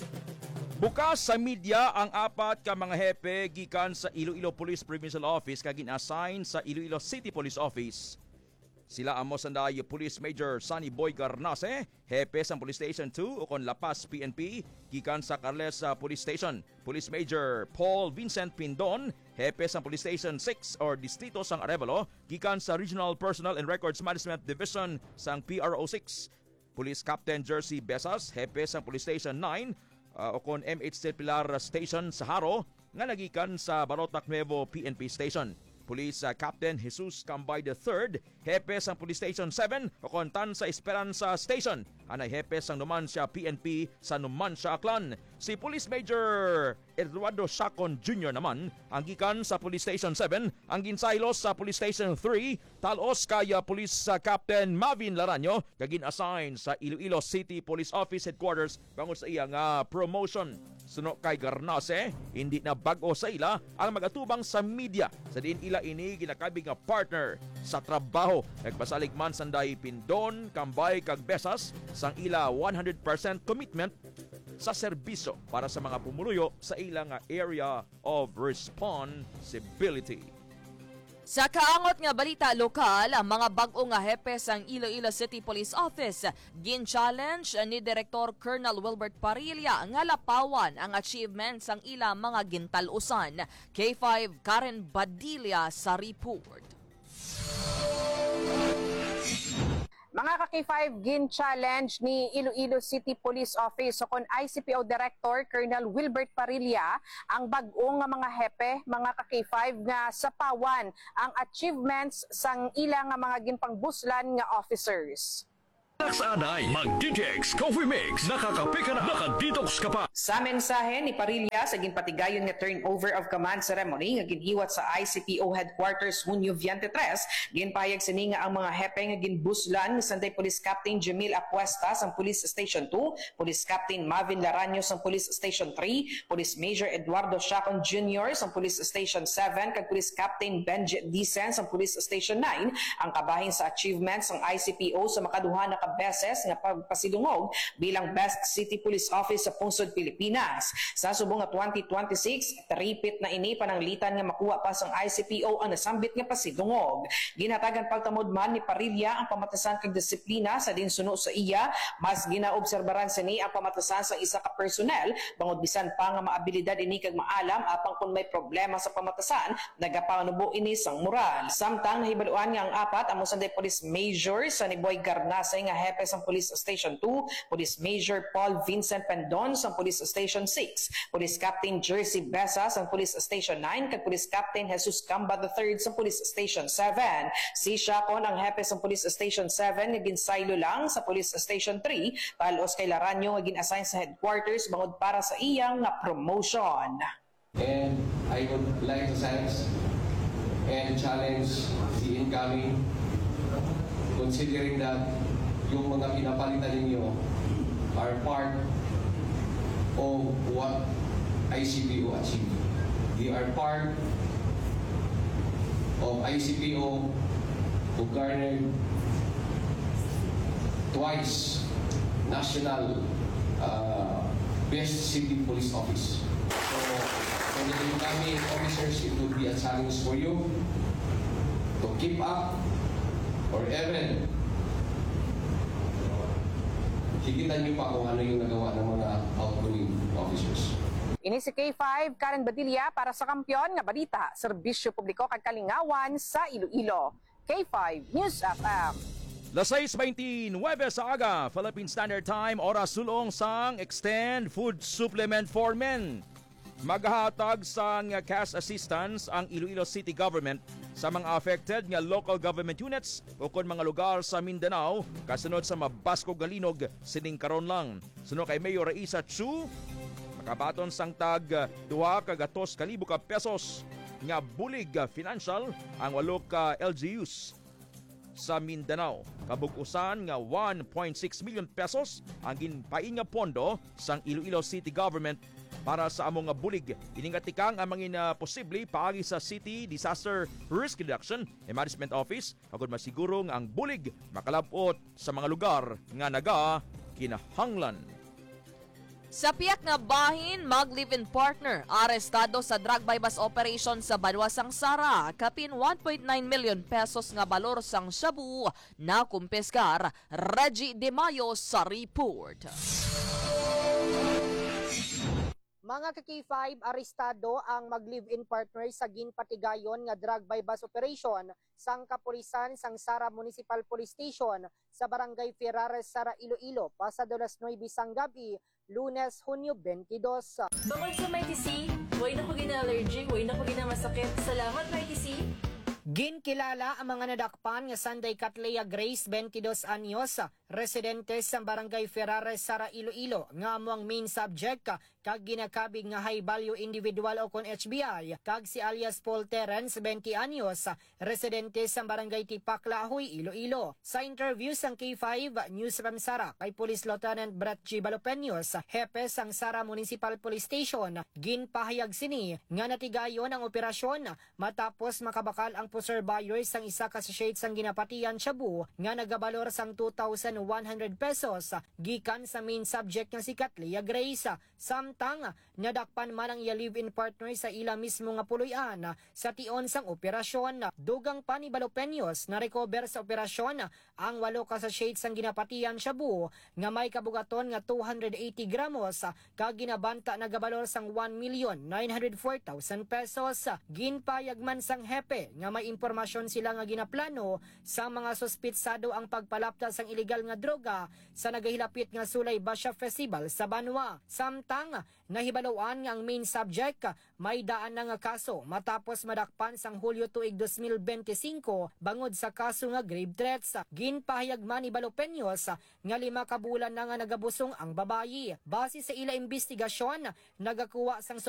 Bukas sa media ang apat ka mga hepe gikan sa Iloilo Police Provincial Office kag gin-assign sa Iloilo City Police Office. Sila amo sandayo Police Major Sunny Boy Garnase, hepe sa Police Station two o kon La Paz P N P, gikan sa Carles Police Station. Police Major Paul Vincent Pindon, hepe sa Police Station six or Distrito sang Arevalo, gikan sa Regional Personnel and Records Management Division sang P R O six. Police Captain Jersey Besas, hepe sa Police Station nine uh, o kon M H T Pilar Station sa Haro, nga nagikan sa Barotac Nuevo P N P Station. Police uh, Captain Jesus Cambay the third, hepe sang Police Station seven, kukontan sa Esperanza Station. Anay hepe sang Numancia P N P sa Numancia Aklan. Si Police Major Eduardo Chacon Junior naman, ang gikan sa Police Station seven, ang ginsaylos sa Police Station three, talos kay uh, Police uh, Captain Mavin Laranyo, kagin assign sa Iloilo City Police Office Headquarters bangod sa iyang uh, promotion. Suno kay Garnase, hindi na bago sa ila ang magatubang sa media sa diin ila ini ginakabig nga partner sa trabaho. Nagpasalig man sanday Pindon, Cambay kag Besas sang ila one hundred percent commitment sa serbisyo para sa mga pumuluyo sa ilang area of responsibility. Sa kaangot nga balita lokal, ang mga bag-o nga hepe sang Iloilo City Police Office gin-challenge ni Director Colonel Wilbert Parilla nga lapawan ang achievements sang ila mga gintalusan. K five Karen Badilla sa report. Mga ka-K five, gin-challenge ni Iloilo City Police Office o kon I C P O Director Colonel Wilbert Parilla ang bag-ong nga mga hepe, mga ka-K five nga sapawan ang achievements sang ilang nga mga ginpangbuslan nga officers. Anay, mag-D T X Coffee Mix. Nakakape ka na, nakadetox ka pa. Sa mensahe ni Parilla sa ginpatigayon nga turnover of command ceremony nga ginhiwat sa I C P O Headquarters Hunyo twenty-three, ginpayag sini nga ang mga hepe nga ginbuslan ni Sanday Police Captain Jamil Apuesta sang Police Station two, Police Captain Mavin Laranyo sang Police Station three, Police Major Eduardo Chacon Junior sang Police Station seven, kag Police Captain Benji Dicen sang Police Station nine ang kabahin sa achievements ng I C P O sa makaduha na beses nga pagpasidungog bilang Best City Police Office sa Pungsod, Pilipinas. Sa subong nga twenty twenty-six, repeat na ini pananglitan nga makuha pa sang I C P O ang nasambit nga pasidungog. Ginhatagan pagtamod man ni Parilla ang pamatasan kag disiplina sa dinsuno sa iya, mas ginaobserbaran sa ni ang pamatasan sa isa ka personnel bangod bisan pa nga maabilidad ini kag maalam apang kung may problema sa pamatasan, nagapanubo ini sang moral. Samtang nahibaluan nga ang apat ang Mosanday Police Major sa Niboy Garnase nga hepe sang Police Station two, Police Major Paul Vincent Pendon sang Police Station six, Police Captain Jersey Besa sang Police Station nine, kag Police Captain Jesus Camba the third sang Police Station seven. Si Chacon ang hepe sang Police Station seven nga ginsaylo lang sa Police Station three, talos kay Laranyo nga gin-assign sa headquarters bangod para sa iyang nga promotion. And I would like to thank and challenge the incoming, considering that yung mga pinapalitan ninyo are part of what I C P O achieved. They are part of I C P O who garnered twice National uh, Best City Police Office. So, for the incoming officers, it will be a challenge for you to keep up or even higitan niyo pa kung ano yung nagawa ng mga outgoing officers. Ini si K five Karen Badilla para sa Kampiyon nga Balita, Serbisyo Publiko kag Kalingawan sa Iloilo. K five News F M. Las seis twenty-nine sa aga, Philippine Standard Time, oras sulong sang Extend Food Supplement for Men. Maghahatag sang cash assistance ang Iloilo City Government sa mga affected nga local government units o kon mga lugar sa Mindanao kasunod sa mabaskog nga linog sining karon lang. Suno kay Mayor Raisa Chu, makabaton sang tag duha ka gatos kalibo ka pesos nga bulig financial ang walo ka L G Us sa Mindanao. Kabug-usan nga one point six million pesos ang ginpain nga pondo sang Iloilo City Government para sa among nga bulig. Iningatikang ang mga posible paagi sa City Disaster Risk Reduction and Management Office agud masiguro nga ang bulig makalabot sa mga lugar nga naga kinahanglan. Sa piyak nga bahin, mag-live-in partner, arestado sa drug bypass operation sa Banwa sang Sara. Kapin one point nine million pesos nga balor sang shabu na kumpeskar. Reggie De Mayo sa report. Mga ka-K five, arestado ang mag-live-in partner sa ginpatigayon nga drug bypass operation sang kapulisan sang Sara Municipal Police Station sa Barangay Ferrares, Sara, Iloilo, pasado alas nuwebe sang gabi, Lunes, Hunyo twenty-dos. Bangod sa Mighty C, way na ko gina-allergy, way na ko gina-masakit. Salamat, Mighty C. Ginkilala ang mga nadakpan nga Sanday Catlea Grace, twenty-dos anyos, residente sa Barangay Ferrares, Sara, Iloilo, nga amo ang main subject kag ginakabig nga high value individual o kon H B I, kag si alias Paul Terence, twenty anyos, residente sa Barangay Tipakla, Ahoy, Iloilo. Sa interview sang K five News from Sara kay Police Lieutenant Brett G. Balopeños, hepe sang Sara Municipal Police Station, ginpahayag sini nga natigayon ang operasyon matapos makabakal ang poser buyer sang isa ka sachet sang ginapatian shabu nga nagabalor sang two thousand one hundred pesos gikan sa main subject nga si Catlea Grace. Samtang nadakpan man ang iya live-in partner sa ila mismo nga puloy-an sa tion sang operasyon. Dugang pa ni Balopeños na recover sa operasyon ang walo ka sachet sang ginapatian shabu nga may kabugaton nga two hundred eighty gramos kag ginabanta nagabalor sang one million nine hundred four thousand pesos. Ginpayag man sang hepe nga may impormasyon sila nga ginaplano sa mga suspitsado ang pagpalapta sang illegal nga droga sa nagahilapit nga Sulay Basha Festival sa Banwa. Samtang nahibalawaan nga ang main subject may daan na nga kaso matapos madakpan sang Hulyo tuig twenty twenty-five bangod sa kaso nga grave threats. Ginpahayag man ni Balopeños nga lima ka bulan na nga nagabusong ang babayi. Base sa ila investigasyon, nagakuha sang